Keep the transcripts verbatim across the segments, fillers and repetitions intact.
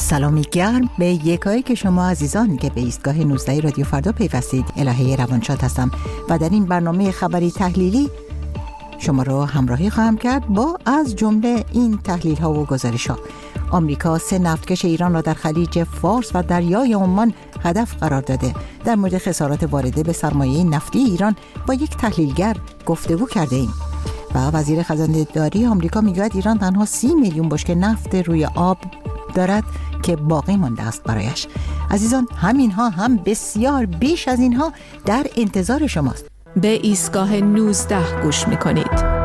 سلامی گرم به یکایی که شما عزیزان که به ایستگاه نوزده رادیو فردا پیوستید. الهه روانشاد هستم و در این برنامه خبری تحلیلی شما رو همراهی خواهم کرد با از جمله این تحلیل ها و گزارش ها. آمریکا سه نفتکش ایران را در خلیج فارس و دریای عمان هدف قرار داده. در مورد خسارات وارده به سرمایه نفتی ایران با یک تحلیلگر گفتگو کرده ایم. و وزیر خزانه داری آمریکا میگوید ایران تنها سی میلیون بشکه نفت روی آب دارد که باقی مانده است برایش. عزیزان، همین ها هم بسیار بیش از اینها در انتظار شماست. به ایستگاه نوزده گوش میکنید.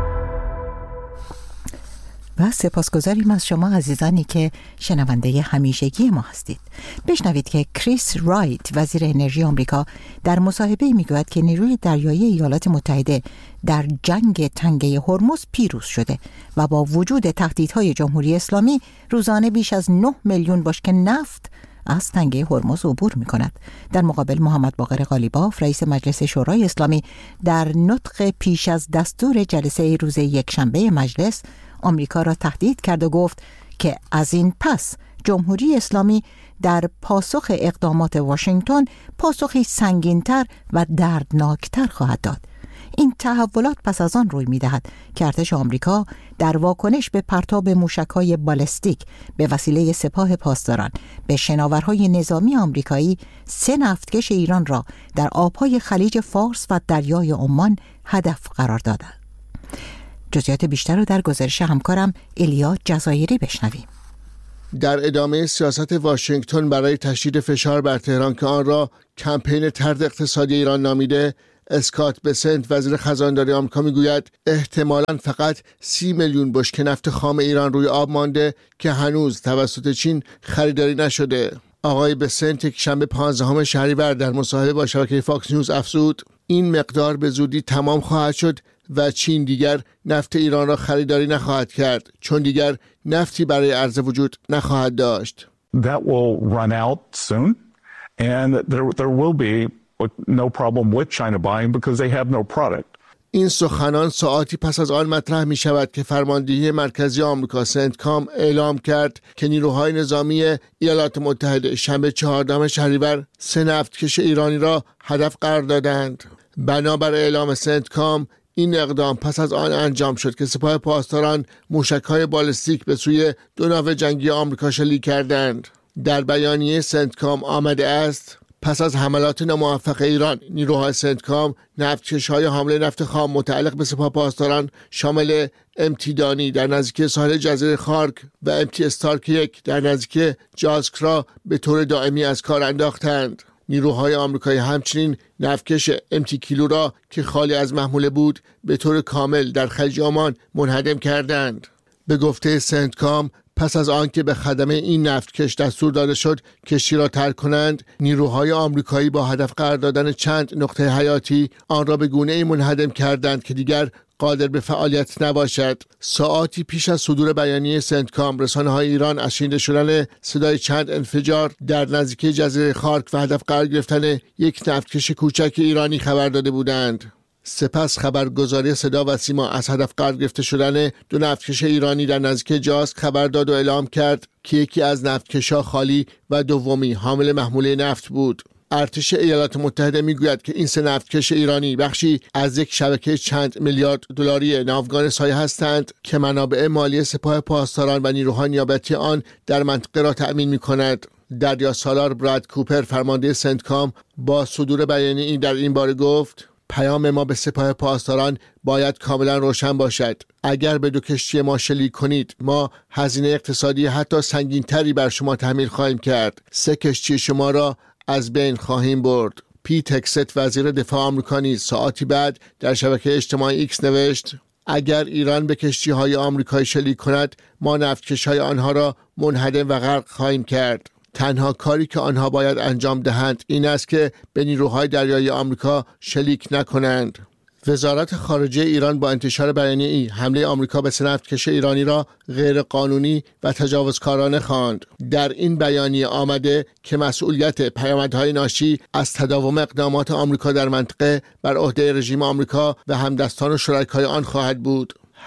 و سپاسگزاریم از شما عزیزانی که شنونده همیشگی ما هستید. بشنوید که کریس رایت وزیر انرژی آمریکا در مصاحبه میگوید که نیروی دریایی ایالات متحده در جنگ تنگه هرمز پیروز شده و با وجود تهدیدهای جمهوری اسلامی روزانه بیش از نه میلیون بشکه نفت از تنگه هرمز عبور می کند. در مقابل محمد باقر قالیباف رئیس مجلس شورای اسلامی در نطق پیش از دستور جلسه روز یکشنبه مجلس آمریکا را تهدید کرد و گفت که از این پس جمهوری اسلامی در پاسخ اقدامات واشنگتن پاسخی سنگین‌تر و دردناکتر خواهد داد. این تحولات پس از آن روی می‌دهد که ارتش آمریکا در واکنش به پرتاب موشک‌های بالستیک به وسیله سپاه پاسداران به شناورهای نظامی آمریکایی سه نفتکش ایران را در آب‌های خلیج فارس و دریای عمان هدف قرار داد. جزئیات بیشتر رو در گزارش همکارم الیا جزایری بشنویم. در ادامه سیاست واشنگتن برای تشدید فشار بر تهران که آن را کمپین طرد اقتصادی ایران نامیده، اسکات بسنت وزیر خزانه‌داری آمریکا میگوید احتمالاً فقط سی میلیون بشکه نفت خام ایران روی آب مانده که هنوز توسط چین خریداری نشده. آقای بسنت یک شنبه پانزدهم شهریور در مصاحبه با شبکه فاکس نیوز افزود این مقدار به زودی تمام خواهد شد و چین دیگر نفت ایران را خریداری نخواهد کرد چون دیگر نفتی برای عرضه وجود نخواهد داشت. That will run out soon and there there will be no problem with China buying because they have no product. این سخنان ساعتی پس از آن مطرح می شود که فرماندهی مرکزی آمریکا سنتکام اعلام کرد که نیروهای نظامی ایالات متحده شنبه چهاردهم شهریور سه نفتکش ایرانی را هدف قرار دادند. بنابر اعلام سنتکام این اقدام پس از آن انجام شد که سپاه پاسداران موشک‌های بالستیک به سوی دو ناو جنگی آمریکا شلیک کردند. در بیانیه سنتکام آمده است پس از حملات ناموفق ایران نیروهای سنتکام نفتکش‌های حامل نفت خام متعلق به سپاه پاسداران شامل امتی دانی در نزدیکی ساحل جزیره خارک و امتی استارک یک در نزدیکی جاسک را به طور دائمی از کار انداختند. نیروهای آمریکایی همچنین نفتکش امتی کیلو را که خالی از محموله بود به طور کامل در خلیج عمان منهدم کردند. به گفته سنتکام پس از آنکه به خدمه این نفتکش دستور داده شد کشتی را ترک کنند، نیروهای آمریکایی با هدف قرار دادن چند نقطه حیاتی آن را به گونه‌ای منهدم کردند که دیگر قادر به فعالیت نباشد. ساعاتی پیش از صدور بیانیه سنتکام رسانه‌های ایران از شنیده شدن صدای چند انفجار در نزدیکی جزیره خارک و هدف قرار گرفتن یک نفتکش کوچک ایرانی خبر داده بودند. سپس خبرگزاری صدا و سیما از هدف قرار گرفته شدن دو نفتکش ایرانی در نزدیکی جاسک خبر داد و اعلام کرد که یکی از نفتکش‌ها خالی و دومی حامل محموله نفت بود. ارتش ایالات متحده میگوید که این سه نفتکش ایرانی بخشی از یک شبکه چند میلیارد دلاری ناوگان سایه هستند که منابع مالی سپاه پاسداران و نیروهای نیابتی آن در منطقه را تأمین می‌کند. دریا سالار براد کوپر فرمانده سنتکام با صدور بیانیه‌ای در این باره گفت پیام ما به سپاه پاسداران باید کاملا روشن باشد. اگر به دو کشتی ما شلیک کنید ما هزینه اقتصادی حتی سنگین‌تری بر شما تحمیل خواهیم کرد. سه کشتی شما را از بین خواهیم برد. پیت هگست وزیر دفاع آمریکا نیز ساعتی بعد در شبکه اجتماعی ایکس نوشت اگر ایران به کشتی‌های آمریکایی شلیک کند ما نفتکش‌های آنها را منهدم و غرق خواهیم کرد. تنها کاری که آنها باید انجام دهند این است که به نیروهای دریایی آمریکا شلیک نکنند. وزارت خارجه ایران با انتشار بیانیه‌ای حمله آمریکا به سه نفتکش ایرانی را غیر قانونی و تجاوزکارانه خواند. در این بیانیه آمده که مسئولیت پیامدهای ناشی از تداوم اقدامات آمریکا در منطقه بر عهده رژیم آمریکا و همدستان و شرکای آن خواهد بود.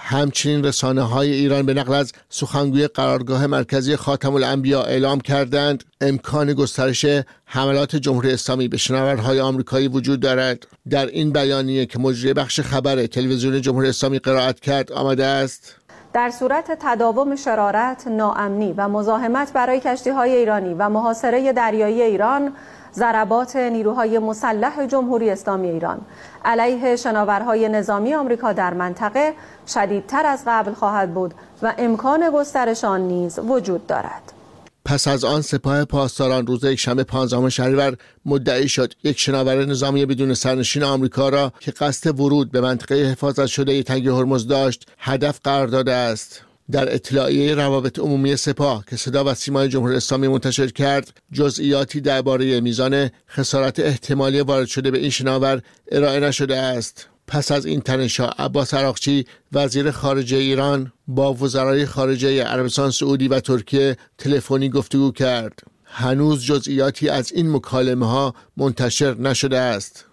همچنین رسانه‌های ایران به نقل از سخنگوی قرارگاه مرکزی خاتم الانبیا اعلام کردند امکان گسترش حملات جمهوری اسلامی به شناورهای آمریکایی وجود دارد. در این بیانیه که مجری بخش خبر تلویزیون جمهوری اسلامی قرائت کرد آمده است: در صورت تداوم شرارت، ناامنی و مزاحمت برای کشتی‌های ایرانی و محاصره دریایی ایران، ضربات نیروهای مسلح جمهوری اسلامی ایران علیه شناورهای نظامی آمریکا در منطقه شدیدتر از قبل خواهد بود و امکان گسترش آن نیز وجود دارد. پس از آن سپاه پاسداران روز یکشنبه پانزدهم شهریور مدعی شد یک شناور نظامی بدون سرنشین آمریکا را که قصد ورود به منطقه حفاظت شده تنگه هرمز داشت هدف قرار داده است. در اطلاعیه روابط عمومی سپاه که صدا و سیمای جمهوری اسلامی منتشر کرد، جزئیاتی درباره میزان خسارت احتمالی وارد شده به این شناور ارائه نشده است. پس از این تنش‌ها عباس عراقچی وزیر خارجه ایران با وزرای خارجه عربستان سعودی و ترکیه تلفنی گفتگو کرد. هنوز جزئیاتی از این مکالمه‌ها منتشر نشده است.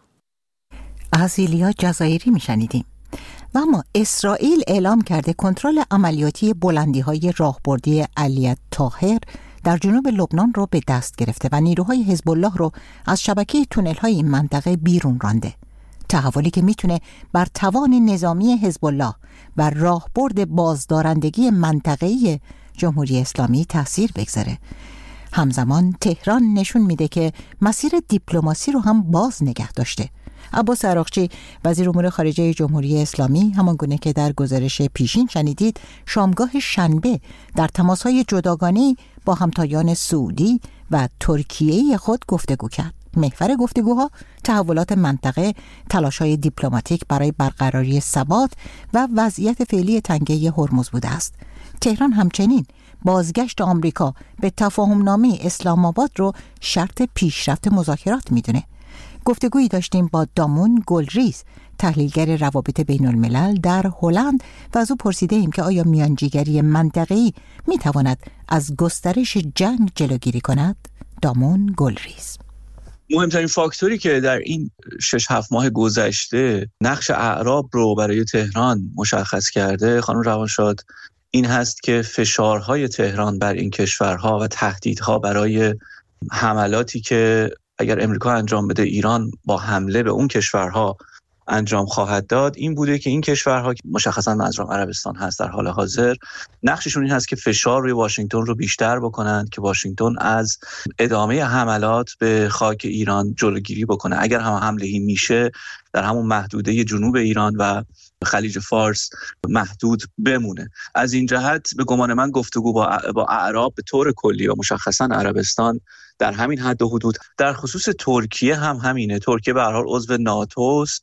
از ایلیا جزایری میشنیدیم. و اما اسرائیل اعلام کرده کنترل عملیاتی بلندی‌های راهبردی علی طاهر در جنوب لبنان رو به دست گرفته و نیروهای حزب الله رو از شبکه تونل‌های این منطقه بیرون رانده. تحولی که میتونه بر توان نظامی حزب الله و راهبرد بازدارندگی منطقه‌ای جمهوری اسلامی تأثیر بگذاره. همزمان تهران نشون میده که مسیر دیپلماسی رو هم باز نگه داشته. عباس عراقچی وزیر امور خارجه جمهوری اسلامی همانگونه که در گزارش پیشین شنیدید شامگاه شنبه در تماس‌های جداگانه‌ای با همتایان سعودی و ترکیه‌ای خود گفتگو کرد. محور گفتگوها تحولات منطقه، تلاش‌های دیپلماتیک برای برقراری ثبات و وضعیت فعلی تنگه هرمز بوده است. تهران همچنین بازگشت آمریکا به تفاهمنامه اسلام آباد رو شرط پیشرفت مذاکرات میدونه. گفتگویی داشتیم با دامون گلریز، تحلیلگر روابط بین الملل در هلند و از او پرسیده ایم که آیا میانجیگری منطقه‌ای میتواند از گسترش جنگ جلوگیری کند؟ دامون گلریز: مهمترین فاکتوری که در این شش هفت ماه گذشته نقش اعراب رو برای تهران مشخص کرده خانم روانشاد این هست که فشارهای تهران بر این کشورها و تهدیدها برای حملاتی که اگر امریکا انجام بده ایران با حمله به اون کشورها انجام خواهد داد این بوده که این کشورها که مشخصا منظورم عربستان هست در حال حاضر نقششون این هست که فشار روی واشنگتن رو بیشتر بکنند که واشنگتن از ادامه حملات به خاک ایران جلوگیری بکنه. اگر هم حمله‌ای میشه در همون محدوده جنوب ایران و خلیج فارس محدود بمونه. از این جهت به گمان من گفتگو با با اعراب به طور کلی و مشخصا عربستان در همین حد و حدود. در خصوص ترکیه هم همینه. ترکیه به هر حال عضو ناتو است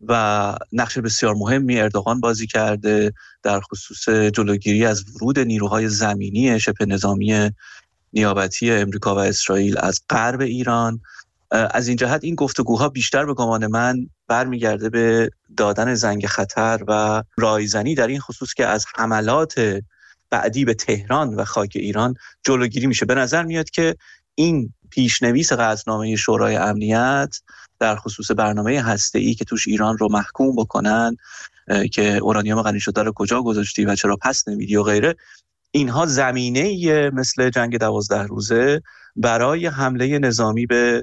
و نقش بسیار مهمی اردوغان بازی کرده در خصوص جلوگیری از ورود نیروهای زمینی شبه نظامی نیابتی امریکا و اسرائیل از غرب ایران. از این جهت این گفتگوها بیشتر به گمان من برمیگرده به دادن زنگ خطر و رایزنی در این خصوص که از حملات بعدی به تهران و خاک ایران جلوگیری میشه. به نظر میاد که این پیشنویس قطعنامه شورای امنیت در خصوص برنامه هسته‌ای که توش ایران رو محکوم بکنن که اورانیوم غنی شده رو کجا گذاشتی و چرا پس نمیدی و غیره، اینها زمینه مثل جنگ دوازده روزه برای حمله نظامی به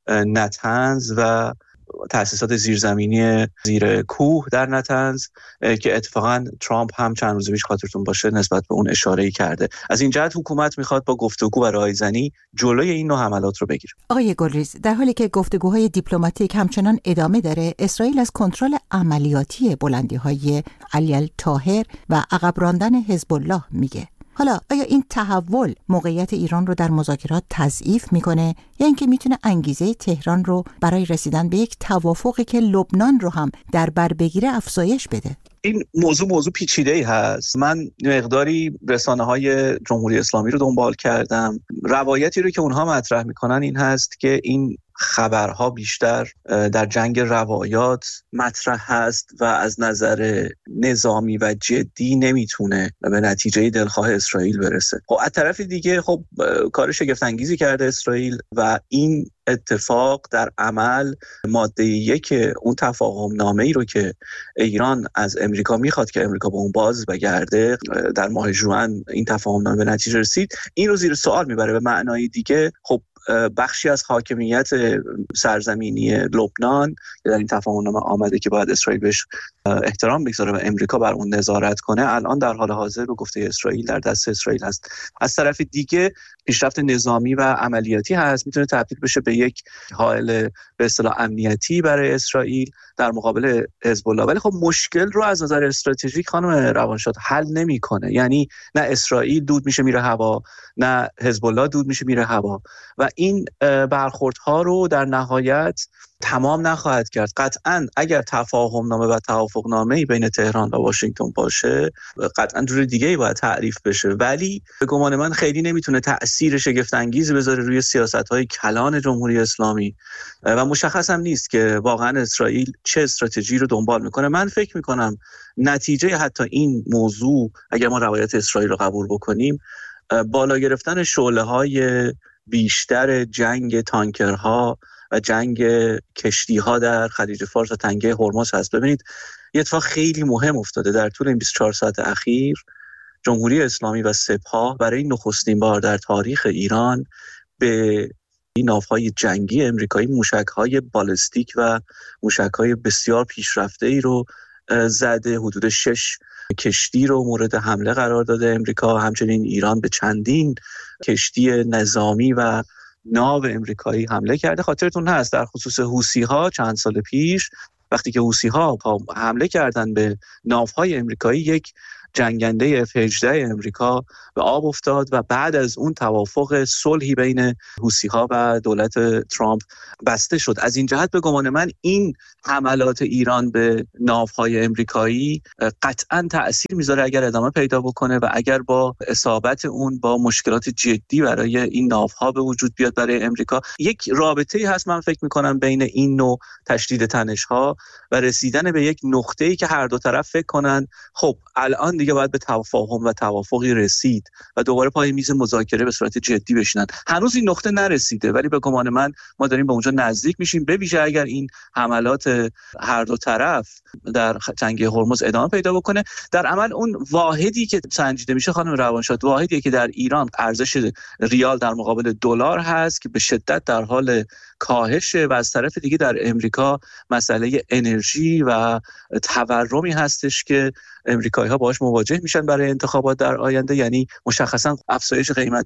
نتنز و تأسیسات زیرزمینی زیر کوه در نتنز که اتفاقا ترامپ هم چند روز پیش خاطرتون باشه نسبت به اون اشاره‌ای کرده. از این جهت حکومت میخواد با گفتگو و رایزنی جلوی این نوع حملات رو بگیره. آقای گلریز، در حالی که گفتگوهای دیپلماتیک همچنان ادامه داره، اسرائیل از کنترل عملیاتی بلندی‌های علی الطاهر و عقب راندن حزب الله میگه. حالا آیا این تحول موقعیت ایران رو در مذاکرات تضعیف میکنه یا اینکه میتونه انگیزه تهران رو برای رسیدن به یک توافقی که لبنان رو هم در بر بگیره افزایش بده؟ این موضوع موضوع پیچیده‌ای هست. من مقداری رسانه‌های جمهوری اسلامی رو دنبال کردم. روایتی رو که اونها مطرح میکنن این هست که این خبرها بیشتر در جنگ روایات مطرح هست و از نظر نظامی و جدی نمیتونه به نتیجه دلخواه اسرائیل برسه. خب از طرف دیگه خب کار شگفت انگیزی کرده اسرائیل و این اتفاق در عمل ماده یک اون تفاهم نامه ای رو که ایران از امریکا میخواد که امریکا به اون باز بگرده در ماه ژوئن این تفاهم نامه به نتیجه رسید، این رو زیر سوال میبره. به معنای دیگه خب بخشی از حاکمیت سرزمینی لبنان که در این تفاهم نامه آمده که باید اسرائیل بهش احترام بگذاره و امریکا بر اون نظارت کنه، الان در حال حاضر به گفته اسرائیل در دست اسرائیل هست. از طرف دیگه پیشرفت نظامی و عملیاتی هست، میتونه تبدیل بشه به یک حائل به اصطلاح امنیتی برای اسرائیل در مقابل حزب الله. ولی خب مشکل رو از نظر استراتژیک خانم روانشاد حل نمیکنه. یعنی نه اسرائیل دود میشه میره هوا، نه حزب الله دود میشه میره هوا و این برخوردها رو در نهایت تمام نخواهد کرد. قطعاً اگر تفاهم نامه و توافق نامه بین تهران و واشنگتن باشه قطعاً جور دیگه‌ای باید تعریف بشه، ولی به گمان من خیلی نمیتونه تأثیر شگفت انگیزی بذاره روی سیاست‌های کلان جمهوری اسلامی و مشخص هم نیست که واقعاً اسرائیل چه استراتژی رو دنبال میکنه. من فکر میکنم نتیجه حتی این موضوع اگر ما روایت اسرائیل رو قبول بکنیم بالا گرفتن شعله‌های بیشتر جنگ تانکرها و جنگ کشتی‌ها در خلیج فارس و تنگه هرمز هست. ببینید یه اتفاق خیلی مهم افتاده در طول این بیست و چهار ساعت اخیر. جمهوری اسلامی و سپاه برای نخستین بار در تاریخ ایران به این ناوهای جنگی امریکایی موشک‌های بالستیک و موشک‌های بسیار پیشرفته‌ای رو زده. حدود شش کشتی رو مورد حمله قرار داده امریکا. همچنین ایران به چندین کشتی نظامی و ناو امریکایی حمله کرده. خاطرتون هست در خصوص حوثی‌ها چند سال پیش وقتی که حوثی‌ها حمله کردن به ناوهای امریکایی، یک جنگنده اف هجده امریکا به آب افتاد و بعد از اون توافق صلحی بین حوثی‌ها و دولت ترامپ بسته شد. از این جهت به گمان من این حملات ایران به ناوهای امریکایی قطعاً تأثیر میذاره اگر ادامه پیدا بکنه و اگر با اصابت اون با مشکلات جدی برای این ناوها به وجود بیاد برای امریکا. یک رابطه‌ای هست من فکر می‌کنم بین این نوع تشدید تنش‌ها و رسیدن به یک نقطه‌ای که هر دو طرف فکر کنن خب الان دیگه باید به تفاهم و توافقی رسید و دوباره پای میز مذاکره به صورت جدی بشینن. هنوز این نقطه نرسیده ولی به گمان من ما داریم به اونجا نزدیک میشیم، به ویژه اگر این حملات هر دو طرف در جنگ هرمز ادامه پیدا بکنه. در عمل اون واحدی که سنجیده میشه خانم روانشاد، واحدی که در ایران ارزش ریال در مقابل دلار هست که به شدت در حال کاهشه و از طرف دیگه در امریکا مسئله انرژی و تورمی هستش که امریکایی‌ها باهاش مواجه میشن برای انتخابات در آینده، یعنی مشخصا افزایش قیمت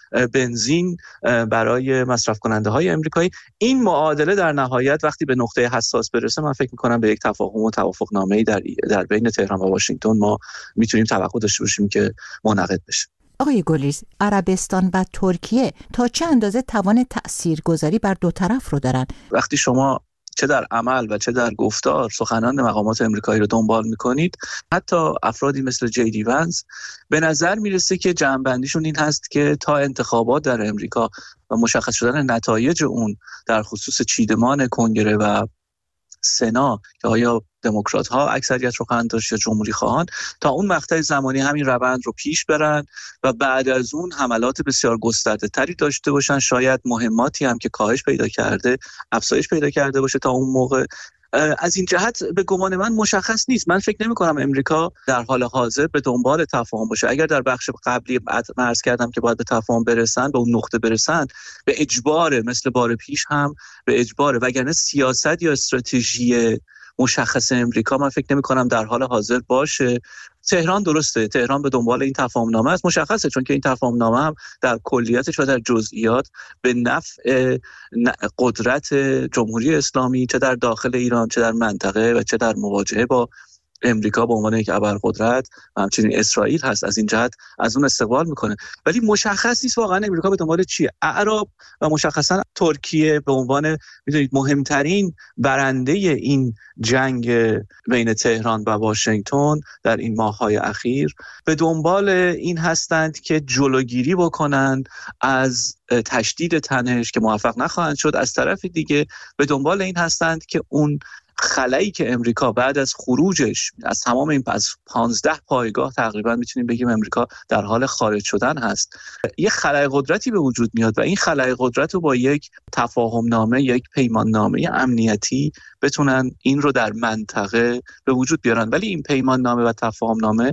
بنزین برای مصرف کننده های امریکایی. این معادله در نهایت وقتی به نقطه حساس برسه من فکر میکنم به یک تفاهم و توافقنامه‌ای در در بین تهران و واشنگتن ما میتونیم توقع داشته باشیم که منعقد بشه. آقای گلیز، عربستان و ترکیه تا چه اندازه توان تاثیرگذاری بر دو طرف رو دارن؟ وقتی شما چه در عمل و چه در گفتار سخنان مقامات امریکایی رو دنبال میکنید، حتی افرادی مثل جی دی ونس، به نظر میرسه که جمع‌بندیشون این هست که تا انتخابات در امریکا و مشخص شدن نتایج اون در خصوص چیدمان کنگره و سنا که آیا دموکرات ها اکثریت رو خواهند داشت یا جمهوری خواهان، تا اون مقطع زمانی همین روند رو پیش برن و بعد از اون حملات بسیار گسترده تری داشته باشن. شاید مهماتی هم که کاهش پیدا کرده افزایش پیدا کرده باشه تا اون موقع. از این جهت به گمان من مشخص نیست. من فکر نمی کنم امریکا در حال حاضر به دنبال تفاهم باشه. اگر در بخش قبلی عرض کردم که باید به تفاهم برسن، به اون نقطه برسن، به اجبار مثل بار پیش هم به اجبار، وگرنه سیاست یا استراتژی مشخص امریکا من فکر نمی کنم در حال حاضر باشه. تهران درسته، تهران به دنبال این تفاهم نامه است، مشخصه، چون که این تفاهم نامه هم در کلیتش و در جزئیات به نفع قدرت جمهوری اسلامی چه در داخل ایران چه در منطقه و چه در مواجهه با امریکا به عنوان یک ابرقدرت و همچنین اسرائیل هست از این جهت از اون استقبال میکنه، ولی مشخص نیست واقعا امریکا به دنبال چیه. اعراب و مشخصا ترکیه به عنوان میدونید مهمترین برنده این جنگ بین تهران و واشنگتن در این ماه‌های اخیر به دنبال این هستند که جلوگیری بکنند از تشدید تنش که موفق نخواهند شد. از طرف دیگه به دنبال این هستند که اون خلایی که امریکا بعد از خروجش از تمام این از پانزده پایگاه تقریبا میتونیم بگیم امریکا در حال خارج شدن هست، یه خلای قدرتی به وجود میاد و این خلای قدرت رو با یک تفاهم نامه، یک پیمان نامه امنیتی بتونن این رو در منطقه به وجود بیارن. ولی این پیمان نامه و تفاهم نامه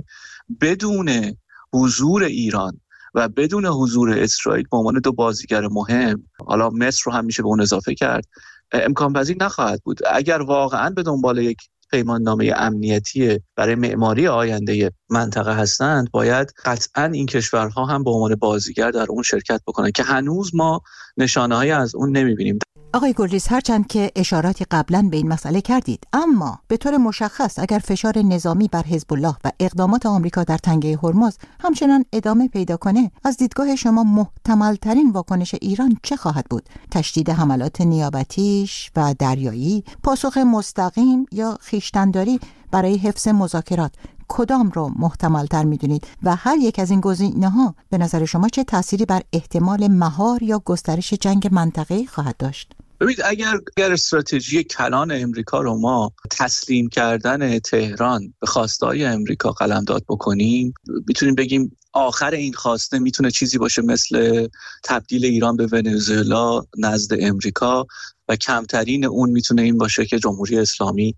بدون حضور ایران و بدون حضور اسرائیل به عنوان دو بازیگر مهم، حالا مصر رو هم میشه به اون اضافه کرد، امکان پذیر نخواهد بود. اگر واقعا به دنبال یک پیمان نامه امنیتی برای معماری آینده منطقه هستند، باید قطعا این کشورها هم به عنوان بازیگر در اون شرکت بکنن که هنوز ما نشانه‌هایی از اون نمیبینیم. آقای گلریز، هرچند که اشاراتی قبلا به این مسئله کردید، اما به طور مشخص اگر فشار نظامی بر حزب الله و اقدامات آمریکا در تنگه هرمز همچنان ادامه پیدا کنه، از دیدگاه شما محتمل ترین واکنش ایران چه خواهد بود؟ تشدید حملات نیابتیش و دریایی، پاسخ مستقیم یا خویشتن‌داری برای حفظ مذاکرات، کدام رو محتمل تر میدونید و هر یک از این گزینه‌ها به نظر شما چه تأثیری بر احتمال مهار یا گسترش جنگ منطقه‌ای خواهد داشت؟ ببینید، اگر اگر استراتژی کلان امریکا رو ما تسلیم کردن تهران به خواستهای امریکا قلمداد بکنیم، میتونیم بگیم آخر این خواسته میتونه چیزی باشه مثل تبدیل ایران به ونزوئلا نزد امریکا و کمترین اون میتونه این باشه که جمهوری اسلامی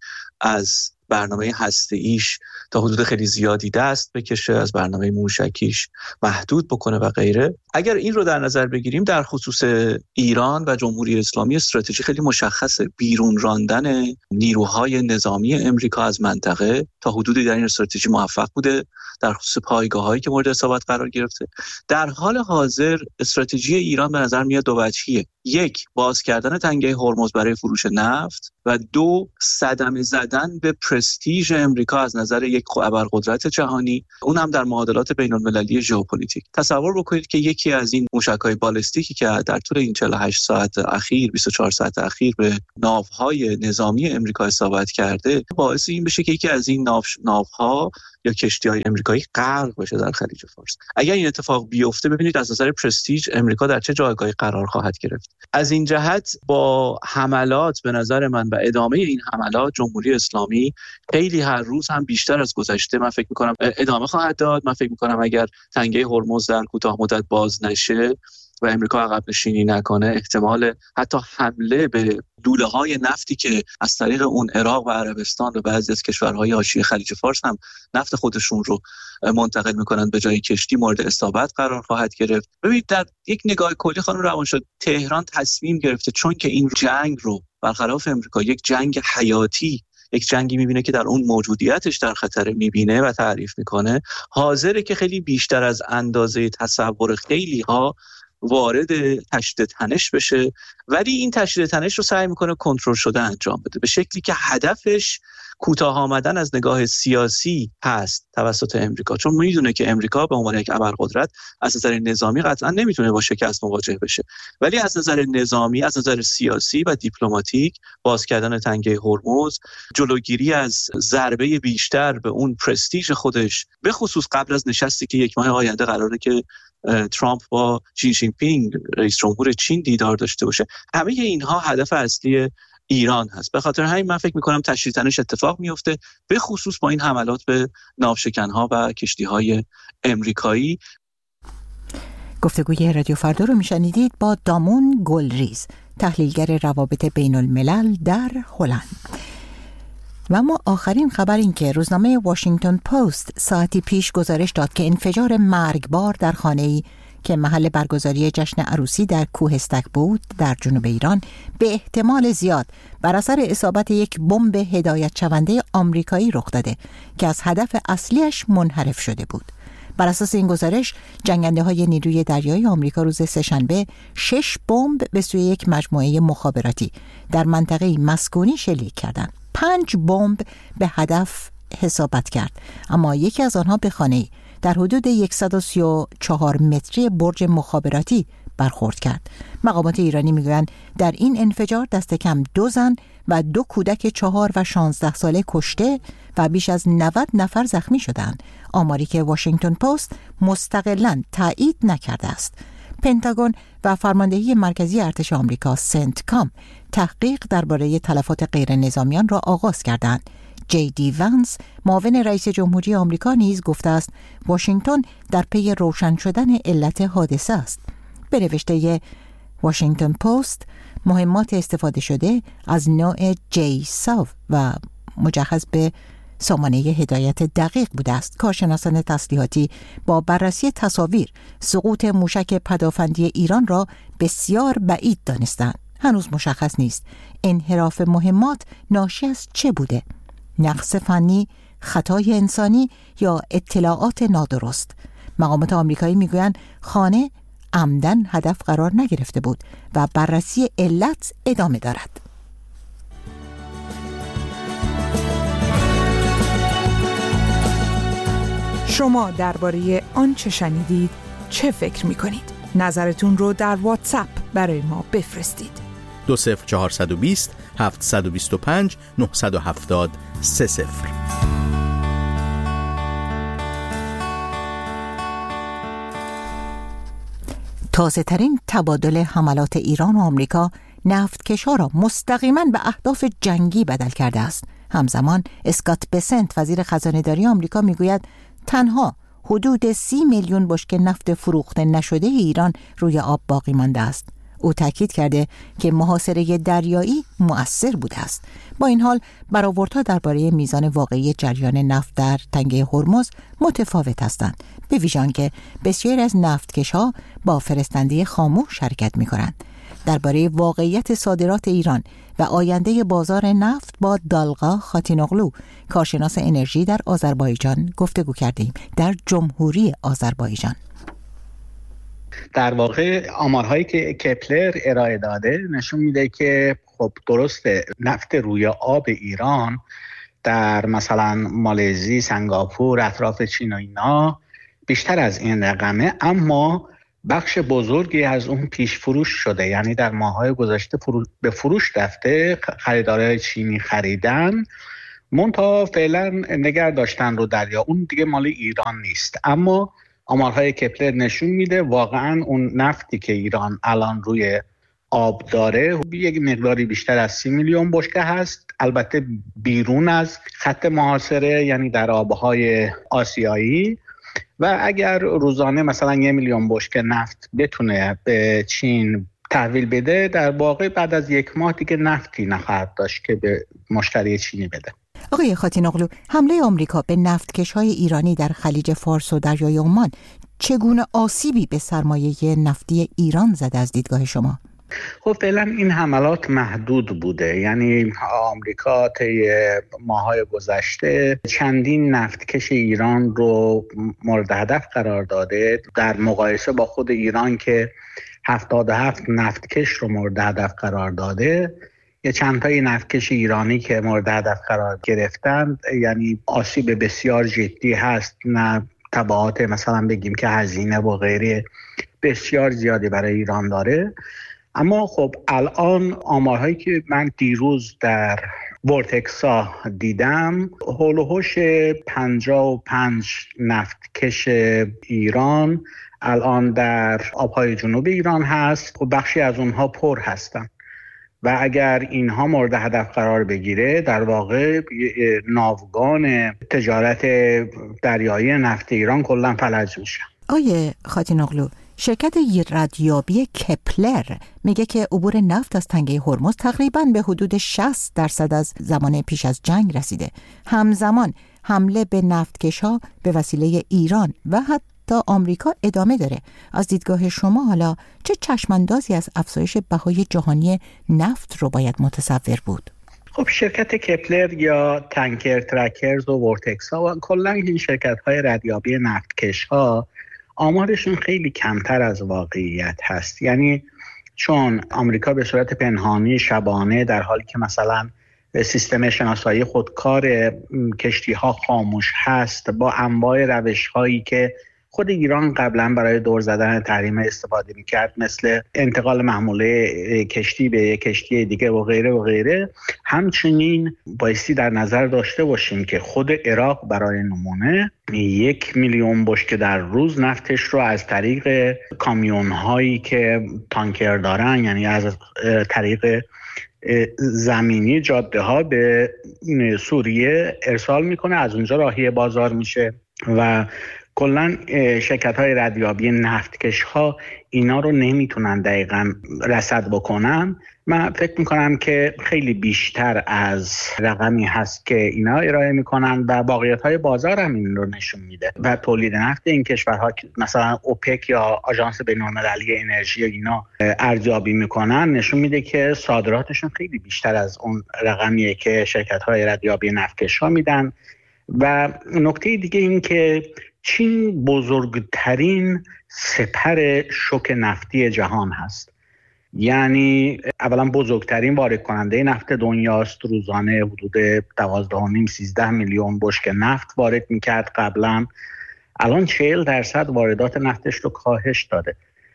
از برنامه هسته‌ایش تا حدود خیلی زیادی دست بکشه، از برنامه موشکیش محدود بکنه و غیره. اگر این رو در نظر بگیریم، در خصوص ایران و جمهوری اسلامی استراتژی خیلی مشخصه، بیرون راندن نیروهای نظامی امریکا از منطقه. تا حدودی در این استراتژی موفق بوده در خصوص پایگاه‌هایی که مورد اصابت قرار گرفته. در حال حاضر استراتژی ایران به نظر میاد دو وجهیه: یک، باز کردن تنگه هرمز برای فروش نفت و دو، صدمه زدن به پرستیژ امریکا از نظر یک ابرقدرت جهانی، اون هم در معادلات بین‌المللی ژئوپلیتیک. تصور بکنید که یکی از این موشک‌های بالستیکی که در طول این چهل و هشت ساعت اخیر، بیست و چهار ساعت اخیر به ناوهای نظامی امریکا اصابت کرده، باعث این بشه که یکی از این ناو ناوها یا کشتی‌های امریکایی غرق بشه در خلیج فارس. اگر این اتفاق بیفته، ببینید از نظر پرستیژ امریکا در چه جایگاهی قرار خواهد گرفت. از این جهت با حملات به نظر من و ادامه این حملات، جمهوری اسلامی خیلی هر روز هم بیشتر از گذشته من فکر می‌کنم ادامه خواهد داد. من فکر می‌کنم اگر تنگه هرمز در کوتاه مدت باز نشه و امریکا عقب نشینی نکنه، احتمال حتی حمله به لوله‌های نفتی که از طریق اون عراق و عربستان و بعضی از کشورهای حاشیه خلیج فارس هم نفت خودشون رو منتقل میکنن به جای کشتی، مورد اصابت قرار خواهد گرفت. ببینید، در یک نگاه کلی خانم روانشاد، تهران تصمیم گرفته چون که این جنگ رو برخلاف امریکا یک جنگ حیاتی، یک جنگی میبینه که در اون موجودیتش در خطر میبینه و تعریف میکنه، حاضره که خیلی بیشتر از اندازه تصور خیلی ها وارد تشدید تنش بشه، ولی این تشدید تنش رو سعی میکنه کنترل شده انجام بده، به شکلی که هدفش کوتاه آمدن از نگاه سیاسی هست توسط امریکا، چون میدونه که امریکا به عنوان یک ابرقدرت از نظر نظامی قطعا نمیتونه با شکست مواجه بشه، ولی از نظر نظامی، از نظر سیاسی و دیپلماتیک، باز کردن تنگه هرمز، جلوگیری از ضربه بیشتر به اون پرستیژ خودش، به خصوص قبل از نشستی که یک ماه آینده قراره که ترامپ با ژی جین پینگ رئیس جمهور چین دیدار داشته باشه، همه اینها هدف اصلی ایران هست. به خاطر همین من فکر می‌کنم تشدید تنش اتفاق میفته، به خصوص با این حملات به ناوشکن‌ها و کشتی‌های امریکایی. گفتگوی رادیو فردا رو میشنیدید با دامون گلریز، تحلیلگر روابط بین الملل در هلند. و اما آخرین خبر این که روزنامه واشنگتن پست ساعتی پیش گزارش داد که انفجار مرگبار در خانه‌ای که محل برگزاری جشن عروسی در کوه استک بود در جنوب ایران به احتمال زیاد بر اثر اصابت یک بمب هدایت شونده آمریکایی رخ داده که از هدف اصلیش منحرف شده بود. بر اساس این گزارش، جنگنده‌های نیروی دریایی آمریکا روز سه‌شنبه شش بمب به سوی یک مجموعه مخابراتی در منطقه مسکونی شلیک کردند. پنج بمب به هدف حسابت کرد، اما یکی از آنها به خانه‌ای در حدود صد و سی و چهار متری برج مخابراتی برخورد کرد. مقامات ایرانی میگویند در این انفجار دست کم دو زن و دو کودک چهار و شانزده ساله کشته و بیش از نود نفر زخمی شدند، آماری که واشنگتن پست مستقلاً تایید نکرده است. پنتاگون و فرماندهی مرکزی ارتش آمریکا سنتکام تحقیق درباره تلفات غیر نظامیان را آغاز کردند. جی دی ونس معاون رئیس جمهوری آمریکا نیز گفته است واشنگتن در پی روشن شدن علت حادثه است. به نوشته واشنگتن پست مهمات استفاده شده از نوع جی ساو و مجهز به سامانه هدایت دقیق بوده است. کارشناسان تسلیحاتی با بررسی تصاویر سقوط موشک پدافندی ایران را بسیار بعید دانستند. هنوز مشخص نیست انحراف مهمات ناشی از چه بوده؟ نقص فنی، خطای انسانی یا اطلاعات نادرست؟ مقامات آمریکایی میگویند خانه عمدن هدف قرار نگرفته بود و بررسی علت ادامه دارد. شما درباره آنچه شنیدید چه فکر می‌کنید؟ نظرتون رو در واتساپ برای ما بفرستید. دو صفر چهارصد و بیست هفتصد و بیست و پنج نهصد و هفتاد سه صفر. تازه ترین تبادل حملات ایران و آمریکا نفتکش‌ها را مستقیما به اهداف جنگی بدل کرده است. همزمان اسکات بسنت وزیر خزانه‌داری آمریکا میگوید تنها حدود سی میلیون بشکه نفت فروخته نشده ایران روی آب باقی مانده است. او تاکید کرده که محاصره دریایی مؤثر بوده است. با این حال برآوردها درباره میزان واقعی جریان نفت در تنگه هرمز متفاوت هستند، به ویژه آنکه بسیاری از نفتکش‌ها با فرستنده خاموش حرکت می‌کنند. درباره واقعیت صادرات ایران و آینده بازار نفت با دالغا خاتینوغلو، کارشناس انرژی در آذربایجان گفتگو کردیم در جمهوری آذربایجان. در واقع آمارهایی که کپلر ارائه داده نشون میده که خب درسته نفت روی آب ایران در مثلا مالزی، سنگاپور، اطراف چین و اینا بیشتر از این رقمه، اما بخش بزرگی از اون پیش فروش شده، یعنی در ماه‌های گذشته فرو... به فروش رفته، خریدارای چینی خریدن، منتها فعلا نگه داشتن رو دریا، اون دیگه مال ایران نیست. اما آمارهای کپلر نشون میده واقعا اون نفتی که ایران الان روی آب داره یک مقداری بیشتر از سی میلیون بشکه هست، البته بیرون از خط محاصره، یعنی در آبهای آسیایی. و اگر روزانه مثلا یک میلیون بشکه نفت بتونه به چین تحویل بده، در واقع بعد از یک ماه دیگه نفتی نخواهد داشت که به مشتری چینی بده. آقای خاتینوغلو، حمله آمریکا به نفتکش‌های ایرانی در خلیج فارس و دریای عمان چگونه آسیبی به سرمایه نفتی ایران زده از دیدگاه شما؟ خب فعلا این حملات محدود بوده، یعنی آمریکا طی ماه‌های گذشته چندین نفتکش ایران رو مورد هدف قرار داده، در مقایسه با خود ایران که هفتاد و هفت نفتکش رو مورد هدف قرار داده. یه چند تای نفتکش ایرانی که مورد هدف قرار گرفتن، یعنی آسیب بسیار جدی هست، نه تبعات مثلا بگیم که هزینه و غیره بسیار زیادی برای ایران داره. اما خب الان آمارهایی که من دیروز در ورتکسا دیدم، هول و هوش پنجاه و پنج نفتکش ایران الان در آبهای جنوب ایران هست و بخشی از اونها پر هستن و اگر اینها مورد هدف قرار بگیره، در واقع ناوگان تجارت دریایی نفت ایران کلا فلج میشه. آیه خاتینوغلو، شرکت ردیابی کپلر میگه که عبور نفت از تنگه هرمز تقریباً به حدود شصت درصد از زمان پیش از جنگ رسیده. همزمان حمله به نفتکش‌ها به وسیله ایران و حتی آمریکا ادامه داره. از دیدگاه شما حالا چه چشماندازی از افزایش بهای جهانی نفت رو باید متصور بود؟ خب شرکت کپلر یا تانکر ترکرز و ورتکسا و کلا این شرکت‌های ردیابی نفتکش‌ها آمارشون خیلی کمتر از واقعیت هست، یعنی چون آمریکا به صورت پنهانی شبانه در حالی که مثلا سیستم شناسایی خودکار کشتی‌ها خاموش هست، با انواع روش‌هایی که خود ایران قبلا برای دور زدن تحریم استفاده می‌کرد، مثل انتقال محموله کشتی به کشتی دیگه و غیره و غیره. همچنین بایستی در نظر داشته باشیم که خود عراق برای نمونه یک میلیون بشکه در روز نفتش رو از طریق کامیون‌هایی که تانکر دارن، یعنی از طریق زمینی جاده ها به سوریه ارسال میکنه، از اونجا راهی بازار میشه و کلا شرکت های ردیابی نفتکش ها اینا رو نمیتونن دقیقاً رصد بکنن. من فکر میکنم که خیلی بیشتر از رقمی هست که اینا ارائه میکنن و واقعیت های بازار هم این رو نشون میده و تولید نفت این کشورها مثلا اوپک یا آژانس بین‌المللی انرژی اینا ارزیابی میکنن نشون میده که صادراتشون خیلی بیشتر از اون رقمیه که شرکت های ردیابی نفتکش ها میدن. و نکته دیگه این که چین بزرگترین سپر شوک نفتی جهان هست، یعنی اولا بزرگترین وارد کننده نفت دنیاست. روزانه حدود دوازده و نیم سیزده میلیون بشکه نفت وارد میکرد قبلا، الان چهل درصد واردات نفتش رو کاهش داده.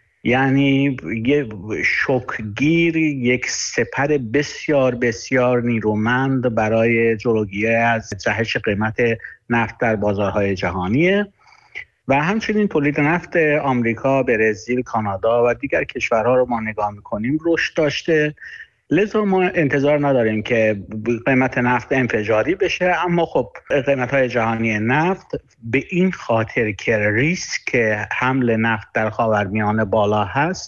یعنی یه شوکگیر، یک سپر بسیار بسیار نیرومند برای جلوگیری از جهش قیمت نفت در بازارهای جهانیه. و همچنین تولید نفت آمریکا، برزیل، کانادا و دیگر کشورها رو ما نگاه میکنیم رشد داشته، لذا ما انتظار نداریم که قیمت نفت انفجاری بشه. اما خب قیمت‌های جهانی نفت به این خاطر که ریسک حمل نفت در خاورمیانه بالا هست،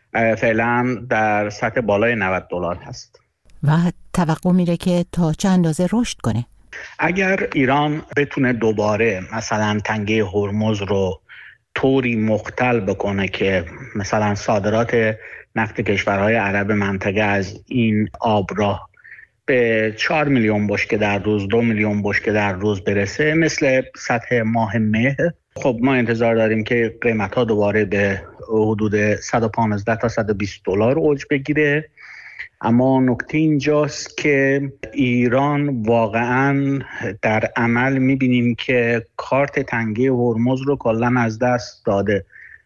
فعلا در سطح بالای نود دلار هست و توقع میره که تا چند اندازه رشد کنه. اگر ایران بتونه دوباره مثلا تنگه هرمز رو طوری مختل بکنه که مثلا صادرات نفت کشورهای عرب منطقه از این آبراه به چهار میلیون بشکه در روز، دو میلیون بشکه در روز برسه مثل سطح ماه مه، خب ما انتظار داریم که قیمت ها دوباره به حدود صد و پانزده تا صد و بیست دلار اوج بگیره. اما نکته اینجاست که ایران واقعا در عمل میبینیم که کارت تنگه هرمز رو کلا از دست داده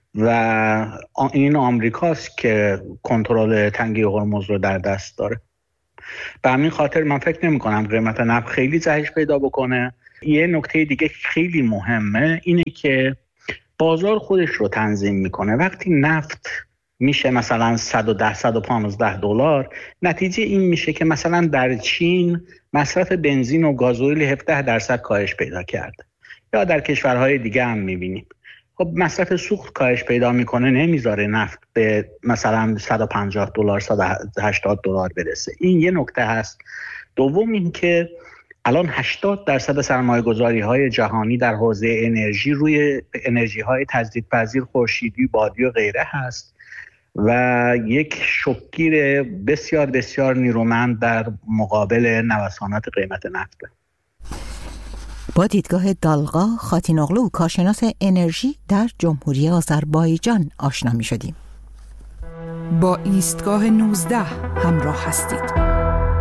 و این آمریکاست که کنترل تنگه هرمز رو در دست داره. به همین خاطر من فکر نمی کنم قیمت نفت خیلی جهش پیدا بکنه. یه نکته دیگه خیلی مهمه اینه که بازار خودش رو تنظیم میکنه. وقتی نفت میشه مثلا صد و ده صد و پانزده دلار، نتیجه این میشه که مثلا در چین مصرف بنزین و گازوئیل هفده درصد کاهش پیدا کرده، یا در کشورهای دیگه هم میبینیم. خب مصرف سوخت کاهش پیدا میکنه، نمیذاره نفت به مثلا صد و پنجاه دلار صد و هشتاد دلار برسه. این یه نکته هست. دوم این که الان هشتاد درصد سرمایه‌گذاری های جهانی در حوزه انرژی روی انرژی های تجدیدپذیر، خورشیدی، بادی و غیره هست و یک شوکگیر بسیار بسیار نیرومند در مقابل نوسانات قیمت نفت. با دیدگاه دالغا خاتینوغلو، کارشناس انرژی در جمهوری آذربایجان آشنا می شدیم. با ایستگاه نوزده همراه هستید.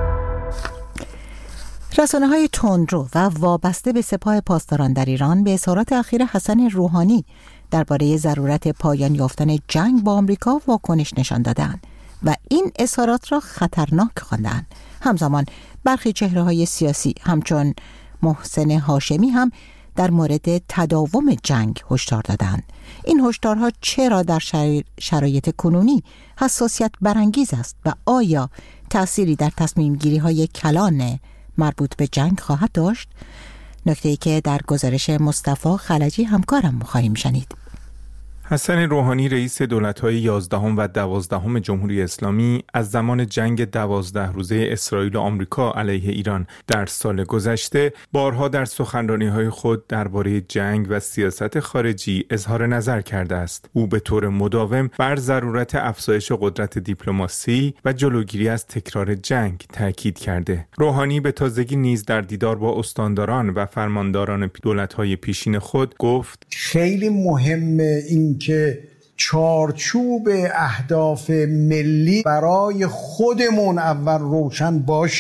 رسانه‌های تندرو و وابسته به سپاه پاسداران در ایران به اظهارات اخیر حسن روحانی درباره ضرورت پایان یافتن جنگ با آمریکا واکنش نشان دادند و این اظهارات را خطرناک خواندند. همزمان برخی چهره‌های سیاسی همچون محسن هاشمی هم در مورد تداوم جنگ هشدار دادند. این هشدارها چرا در شرایط کنونی حساسیت برانگیز است و آیا تأثیری در تصمیم گیری های کلان مربوط به جنگ خواهد داشت؟ نکته‌ای که در گزارش مصطفی خلجی همکارم خواهیم شنید. حسن روحانی رئیس دولت‌های یازدهم و دوازدهم جمهوری اسلامی از زمان جنگ دوازده روزه اسرائیل و آمریکا علیه ایران در سال گذشته بارها در سخنرانی‌های خود درباره جنگ و سیاست خارجی اظهار نظر کرده است. او به طور مداوم بر ضرورت افزایش قدرت دیپلماسی و جلوگیری از تکرار جنگ تاکید کرده. روحانی به تازگی نیز در دیدار با استانداران و فرمانداران دولت‌های پیشین خود گفت: خیلی مهمه این که چارچوب اهداف ملی برای خودمون اول روشن باشه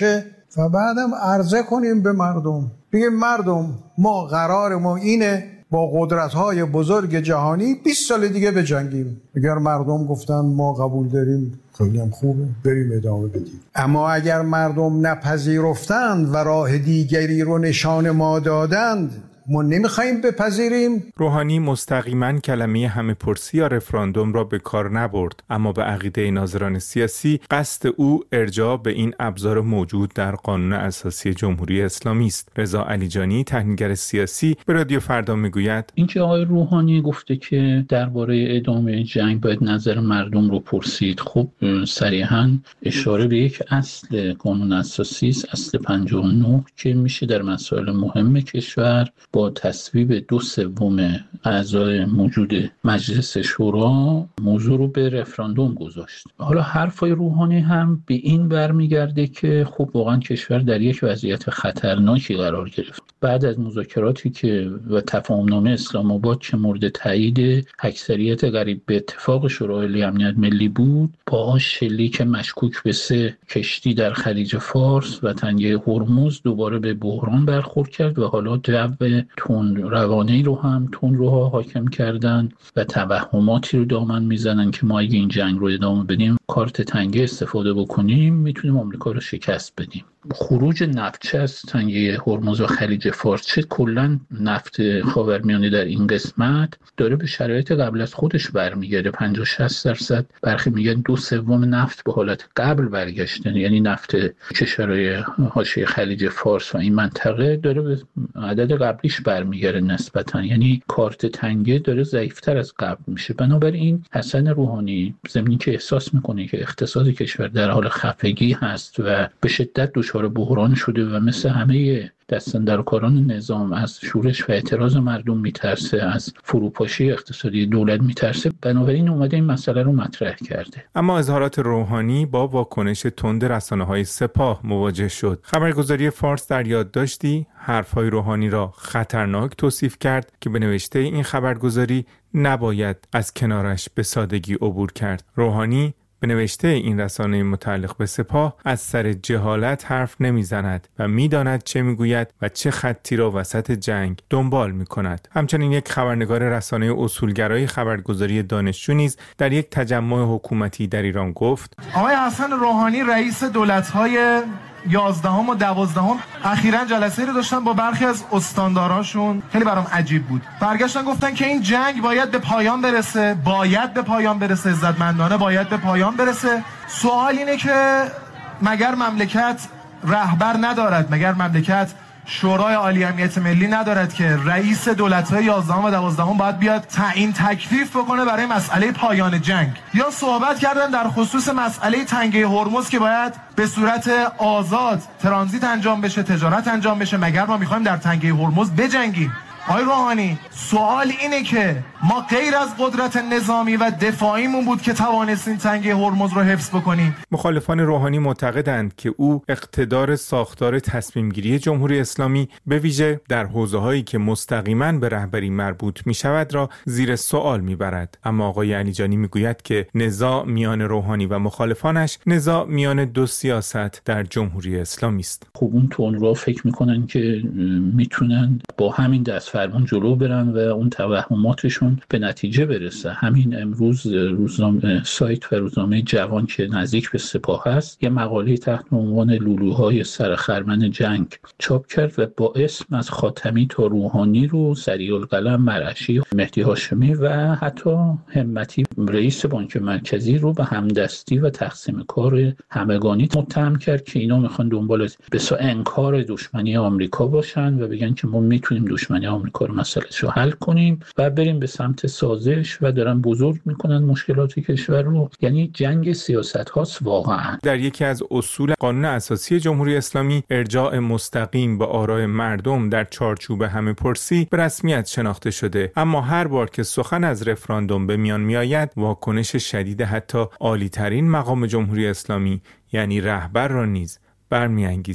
و بعدم عرضه کنیم به مردم، بگیم مردم ما قرار ما اینه با قدرت‌های بزرگ جهانی بیست سال دیگه بجنگیم. اگر مردم گفتن ما قبول داریم خیلی هم خوبه، بریم ادامه بدیم. اما اگر مردم نپذیرفتند و راه دیگری رو نشان ما دادند، ما نمیخوایم بپذیریم. روحانی مستقیما کلمه همه پرسی یا رفراندوم را به کار نبرد، اما به عقیده ناظران سیاسی قصد او ارجاع به این ابزار موجود در قانون اساسی جمهوری اسلامی است. رضا علیجانی، تحلیلگر سیاسی، به رادیو فردا میگوید اینکه آقای روحانی گفته که درباره ادامه جنگ باید نظر مردم رو پرسید، خب صریحاً اشاره به یک اصل قانون اساسی است، اصل پنجاه و نه، که میشه در مسائل مهم کشور با تصویب دو سوم اعضای موجود مجلس شورا موضوع رو به رفراندوم گذاشت. حالا حرفای روحانی هم به این برمیگرده که خب واقعا کشور در یک وضعیت خطرناکی قرار گرفت. بعد از مذاکراتی که و تفاهمنامه اسلام آباد که مورد تایید اکثریت قریب به اتفاق شورای عالی امنیت ملی بود، با شلیک مشکوک به سه کشتی در خلیج فارس و تنگه هرمز دوباره به بحران برخورد کرد و حالا جو تون روانه‌ای رو هم تون روها حاکم کردن و توهماتی رو دامن میزنن که ما اگه این جنگ رو ادامه بدیم، کارت تنگه استفاده بکنیم، میتونیم آمریکا رو شکست بدیم. خروج نفتچه از تنگه هرمز و خلیج فارس، چه کلا نفت خاورمیانه در این قسمت داره به شرایط قبل از خودش برمیگرده. پنجاه شصت درصد برخی میگن دو سوم نفت به حالت قبل برگشتن، یعنی نفت کشورهای حاشیه خلیج فارس و این منطقه داره به عدد قبلیش برمیگرده نسبتا، یعنی کارت تنگه داره ضعیفتر از قبل میشه. بنابراین حسن روحانی ضمن که احساس میکنه که اقتصاد کشور در حال خفگی هست و به شدت دچار بحران شده و مثل همه دستاندرکاران نظام از شورش و اعتراض مردم میترسه، از فروپاشی اقتصادی دولت میترسه، بنابراین اومده این مسئله رو مطرح کرده. اما اظهارات روحانی با واکنش تند رسانه‌های سپاه مواجه شد. خبرگزاری فارس در یادداشتی حرف‌های روحانی را خطرناک توصیف کرد که به نوشته این خبرگزاری نباید از کنارش به سادگی عبور کرد. روحانی به نوشته این رسانه متعلق به سپاه از سر جهالت حرف نمیزند و میداند چه میگوید و چه خطی را وسط جنگ دنبال میکند. همچنین یک خبرنگار رسانه اصولگرای خبرگزاری دانشجو نیز در یک تجمع حکومتی در ایران گفت آقای حسن روحانی رئیس دولت‌های یازدهم و دوازدهم اخیراً جلسه رو داشتن با برخی از استانداراشون، خیلی برام عجیب بود. برگشتن گفتن که این جنگ باید به پایان برسه، باید به پایان برسه، عزتمندانه باید به پایان برسه. سوال اینه که مگر مملکت رهبر ندارد؟ مگر مملکت شورای عالی امنیت ملی ندارد که رئیس دولت‌های یازدهم و دوازدهم باید بیاد تعیین تکلیف بکنه برای مسئله پایان جنگ؟ یا صحبت کردن در خصوص مسئله تنگه هرمز که باید به صورت آزاد ترانزیت انجام بشه، تجارت انجام بشه. مگر ما می‌خوایم در تنگه هرمز بجنگیم؟ آقای روحانی، سوال اینه که ما غیر از قدرت نظامی و دفاعیمون بود که توانستیم تنگه هرمز رو حفظ بکنیم. مخالفان روحانی معتقدند که او اقتدار ساختار تصمیم‌گیری جمهوری اسلامی به ویژه در حوزه‌هایی که مستقیما به رهبری مربوط می‌شود را زیر سوال می‌برد. اما آقای علیجانی می‌گوید که نزاع میان روحانی و مخالفانش نزاع میان دو سیاست در جمهوری اسلامی است. خب اون تون رو فکر می‌کنن که میتونن با همین دست فرمان جلو برن و اون توهماتشون به نتیجه برسه. همین امروز روزنامه سایت و روزنامه جوان که نزدیک به سپاه هست یه مقاله تحت عنوان لولوهای سرخرمن جنگ چاپ کرد و با اسم از خاتمی تا روحانی رو سریع القلم مرعشی، مهدی هاشمی و حتی همتی رئیس بانک مرکزی رو به همدستی و تقسیم کار همگانی متهم کرد که اینا میخوان دنبال بسا انکار دشمنی آمریکا باشن و بگن که ما میتونیم دشمنی آمریکا رو مسئله‌اش رو حل کنیم و بریم به سمت سازش و دارن بزرگ میکنن مشکلات کشور رو. یعنی جنگ سیاست هاست واقعا. در یکی از اصول قانون اساسی جمهوری اسلامی ارجاع مستقیم به آراء مردم در چارچوب همه پرسی به رسمیت شناخته شده، اما هر بار که سخن از رفراندوم به میان میآید واکنش شدید حتی عالی ترین مقام جمهوری اسلامی یعنی رهبر را نیز برمی‌انگیزد.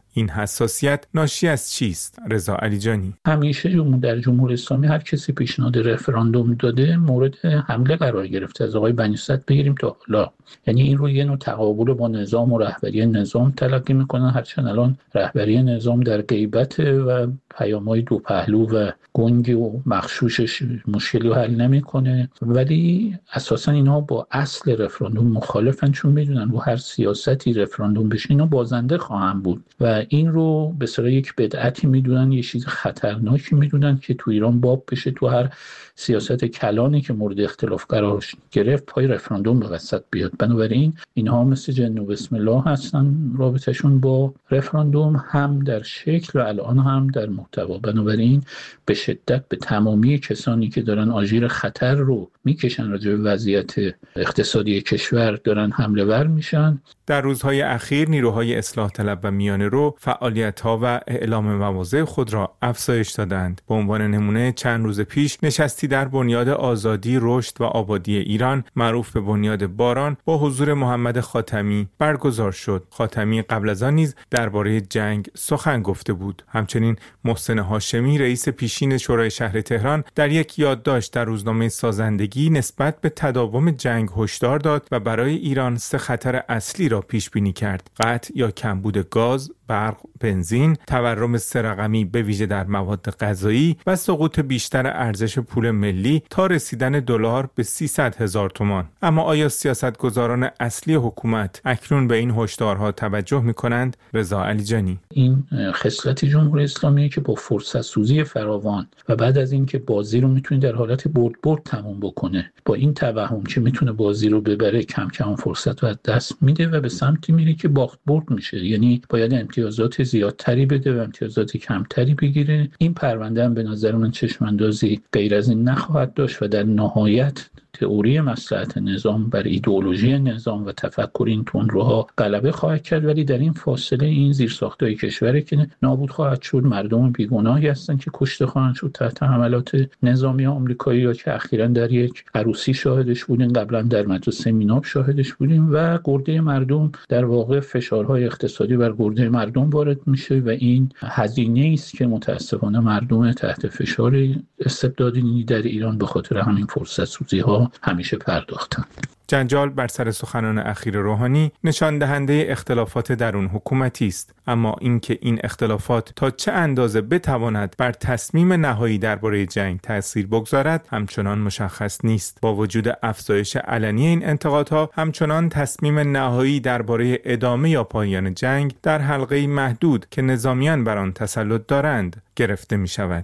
این حساسیت ناشی از چیست؟ رضا علیجانی: همیشه در جمهوری اسلامی هر کسی پیشنهاد رفراندوم داده مورد حمله قرار گرفته. از آقای بنی صدر بگیریم تا حالا، یعنی این رو یه نوع تقابل با نظام و رهبری نظام تلقی میکنن، هرچند الان رهبری نظام در غیبت و پیام‌های دو پهلو و گنگ و مغشوشش مشکلی رو حل نمیکنه، ولی اساسا اینا با اصل رفراندوم مخالفن، چون میدونن رو هر سیاستی رفراندوم بشه اینا بازنده خواهند بود و این رو به صورت یک بدعتی میدونن، یه چیز خطرناکی میدونن که تو ایران باب بشه، تو هر سیاست کلانی که مورد اختلاف قرار گرفت پای رفراندوم به وسط بیاد. بنابراین اینها مثل جن و بسم الله هستن، رابطشون با رفراندوم هم در شکل و الان هم در محتوا. بنابراین به شدت به تمامی کسانی که دارن آژیر خطر رو میکشن راجع به وضعیت اقتصادی کشور دارن حمله ور میشن. در روزهای اخیر نیروهای اصلاح طلب و میانه رو فعالیت‌ها و اعلام مواضع خود را افزایش دادند. به عنوان نمونه چند روز پیش نشستی در بنیاد آزادی، رشد و آبادی ایران معروف به بنیاد باران با حضور محمد خاتمی برگزار شد. خاتمی قبل از آن نیز درباره جنگ سخن گفته بود. همچنین محسن هاشمی رئیس پیشین شورای شهر تهران در یک یادداشت در روزنامه سازندگی نسبت به تداوم جنگ هشدار داد و برای ایران سه خطر اصلی را پیش بینی کرد: قطع یا کمبود گاز، برق، بنزین، تورم سه رقمی به ویژه در مواد غذایی و سقوط بیشتر ارزش پول ملی تا رسیدن دلار به سیصد هزار تومان. اما آیا سیاستگزاران اصلی حکومت اکنون به این هشدارها توجه می‌کنند؟ رضا علیجانی: این خصلت جمهوری اسلامی که با فرصت سوزی فراوان و بعد از اینکه بازی رو میتونه در حالت برد برد تمام بکنه، با این توهم که میتونه بازی رو ببره، کم کم فرصت رو از دست میده و به سمتی میره که باخت برد میشه. یعنی باید امتیازات زیادتری بده و امتیازات کمتری بگیره. این پرونده هم به نظر من چشماندازی غیر از این نخواهد داشت و در نهایت تئوری مصلحت نظام بر ایدئولوژی نظام و تفکر این تندروها غلبه خواهد کرد، ولی در این فاصله این زیرساخت‌های کشوری که نابود خواهد شد، مردم بیگناهی هستند که کشته خواهند شد تحت حملات نظامی آمریکایی یا که اخیراً در یک عروسی شاهدش بودیم، قبلا در مدرسه میناب شاهدش بودیم و گرده مردم در واقع فشارهای اقتصادی بر گرده مردم وارد میشه و این هزینه‌ای است که متأسفانه مردم تحت فشار استبدادی در ایران به خاطر همین فرصت سوزی‌ها همیشه پرداختن. جنجال بر سر سخنان اخیر روحانی نشان دهنده اختلافات درون حکومتی است، اما اینکه این اختلافات تا چه اندازه بتواند بر تصمیم نهایی درباره جنگ تأثیر بگذارد همچنان مشخص نیست. با وجود افزایش علنی این انتقادها، همچنان تصمیم نهایی درباره ادامه یا پایان جنگ در حلقه‌ای محدود که نظامیان بر آن تسلط دارند گرفته می شود.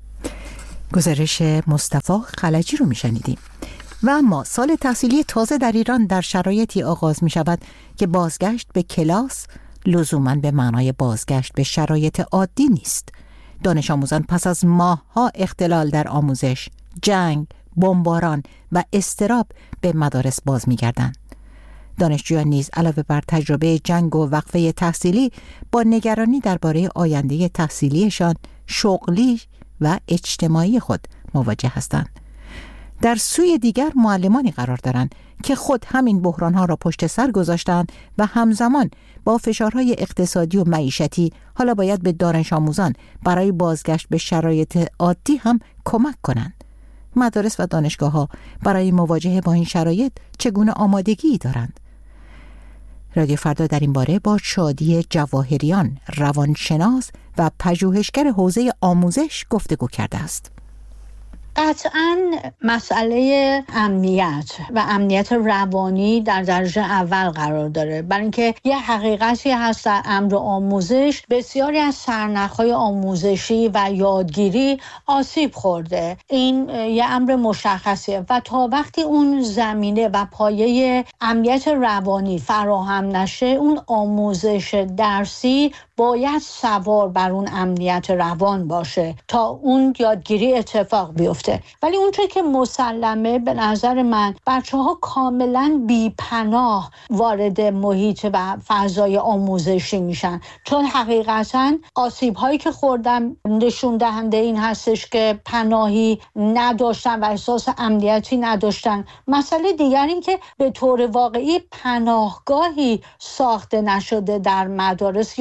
گزارش مصطفی خلجی رو می شنیدیم. و اما سال تحصیلی تازه در ایران در شرایطی آغاز می شود که بازگشت به کلاس لزوماً به معنای بازگشت به شرایط عادی نیست. دانش آموزان پس از ماه‌ها اختلال در آموزش، جنگ، بمباران و اضطراب به مدارس باز می گردند. دانشجویان نیز علاوه بر تجربه جنگ و وقفه تحصیلی با نگرانی درباره آینده تحصیلیشان، شغلی و اجتماعی خود مواجه هستند. در سوی دیگر معلمانی قرار دارند که خود همین بحرانها را پشت سر گذاشتند و همزمان با فشارهای اقتصادی و معیشتی حالا باید به دانش آموزان برای بازگشت به شرایط عادی هم کمک کنند. مدارس و دانشگاه‌ها برای مواجهه با این شرایط چگونه آمادگی دارند؟ رادیو فردا در این باره با شادی جواهریان، روانشناس و پژوهشگر حوزه آموزش گفتگو کرده است. قطعاً مسئله امنیت و امنیت روانی در درجه اول قرار داره، برای اینکه یه حقیقتی هست در امر آموزش، بسیاری از سرنخ‌های آموزشی و یادگیری آسیب خورده. این یه امر مشخصه و تا وقتی اون زمینه و پایه امنیت روانی فراهم نشه، اون آموزش درسی باید سوار بر اون امنیت روان باشه تا اون یادگیری اتفاق بیفته. ولی اونطور که مسلمه به نظر من بچه‌ها کاملا بی‌پناه وارد محیط و فضای آموزشی میشن، چون حقیقتا آسیب‌هایی که خوردن نشون دهنده این هستش که پناهی نداشتن و احساس امنیتی نداشتن. مسئله دیگر این که به طور واقعی پناهگاهی ساخته نشده در مدارس یا در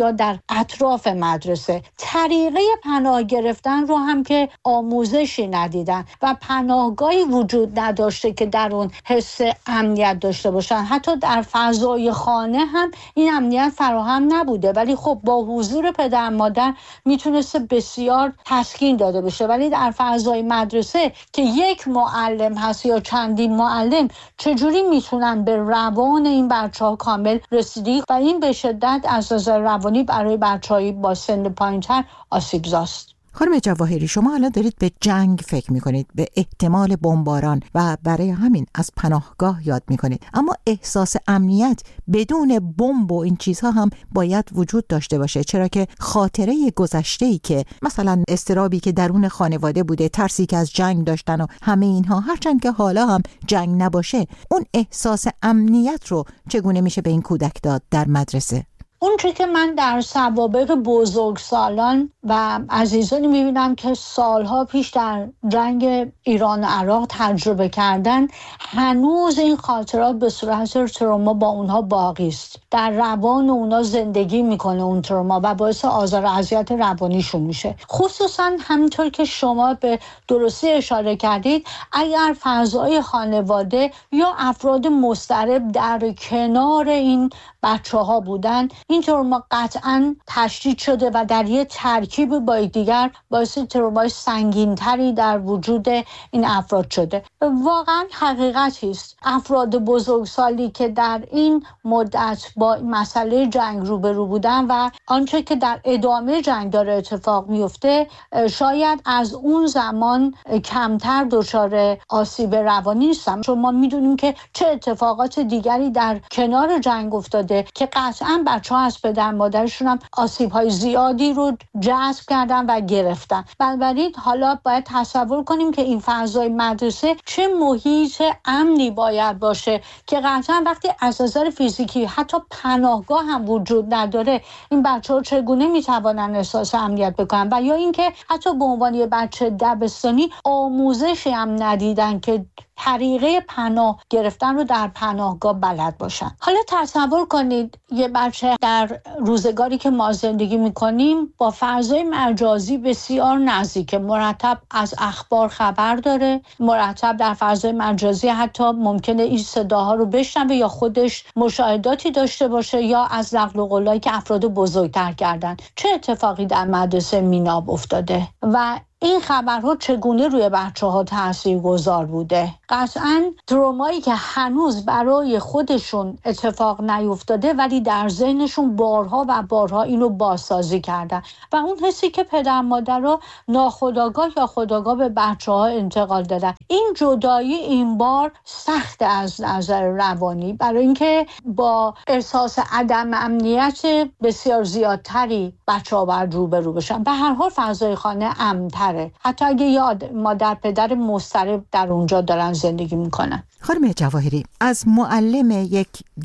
اطراف مدرسه. طریقه پناه گرفتن رو هم که آموزشی ندیدن و پناهگاهی وجود نداشته که در اون حس امنیت داشته باشن. حتی در فضای خانه هم این امنیت فراهم نبوده، ولی خب با حضور پدر مادر میتونسته بسیار تسکین داده بشه. ولی در فضای مدرسه که یک معلم هست یا چندین معلم، چجوری میتونن به روان این بچه‌ها کامل رسیدگی و این به شدت از نظر روانی برای بچه‌های با سن پایین‌تر آسیبزاست. خانم جواهری، شما الان دارید به جنگ فکر میکنید، به احتمال بمباران و برای همین از پناهگاه یاد میکنید، اما احساس امنیت بدون بمب و این چیزها هم باید وجود داشته باشه، چرا که خاطره گذشته‌ای که مثلا اضطرابی که درون خانواده بوده، ترسی که از جنگ داشتن و همه اینها، هرچند که حالا هم جنگ نباشه، اون احساس امنیت رو چگونه میشه به این کودک داد در مدرسه؟ اون چیزی که من در سوابق بزرگسالان و عزیزانی میبینم که سالها پیش در جنگ ایران و عراق تجربه کردن، هنوز این خاطرات به صورت تروما با اونها باقی است. در روان اونها زندگی میکنه اون تروما و باعث آزار و اذیت روانیشون میشه. خصوصا همینطور که شما به درستی اشاره کردید، اگر فضای خانواده یا افراد مضطرب در کنار این بچه ها بودن، این تروما قطعاً تشدید شده و در یه ترکیب با دیگر باعث ترومای سنگین‌تری در وجود این افراد شده. واقعاً حقیقتی است افراد بزرگسالی که در این مدت با مسئله جنگ روبرو بودن و آنچه که در ادامه جنگ داره اتفاق میفته، شاید از اون زمان کمتر دچار آسیب روانی نیستن. چون ما میدونیم که چه اتفاقات دیگری در کنار جنگ افتاده که قطعاً بچه‌ها از پدر مادرشون هم آسیب‌های زیادی رو جذب کردن و گرفتن. بنابراین حالا باید تصور کنیم که این فضای مدرسه چه محیط امنی باید باشه که قطعاً وقتی از نظر فیزیکی حتی پناهگاه هم وجود نداره، این بچه‌ها چگونه میتوانن احساس امنیت بکنن؟ و یا اینکه حتی به عنوان یه بچه دبستانی آموزشی هم ندیدن که طریقه پناه گرفتن رو در پناهگاه بلد باشن. حالا تصور کنید یه بچه در روزگاری که ما زندگی میکنیم با فضای مجازی بسیار نزدیک، مرتب از اخبار خبر داره، مرتب در فضای مجازی حتی ممکنه این صداها رو بشنوه یا خودش مشاهداتی داشته باشه یا از نقل و قولایی که افراد بزرگتر کردن. چه اتفاقی در مدرسه میناب افتاده و این خبرها چگونه روی بچه‌ها تاثیرگذار بوده؟ قطعاً ترومایی که هنوز برای خودشون اتفاق نیفتاده ولی در ذهنشون بارها و بارها اینو بازسازی کردن و اون حسی که پدر مادرها ناخودآگاه یا خودآگاه به بچه‌ها انتقال دادن. این جدایی این بار سخت از نظر روانی، برای اینکه با احساس عدم امنیت بسیار زیادتری بچه‌ها باید روبرو بشن. به هر حال فضای خانه امن‌تر، حتی اگه یاد مادر پدر مضطرب در اونجا دارن زندگی میکنن. خانم جواهری، از معلم یک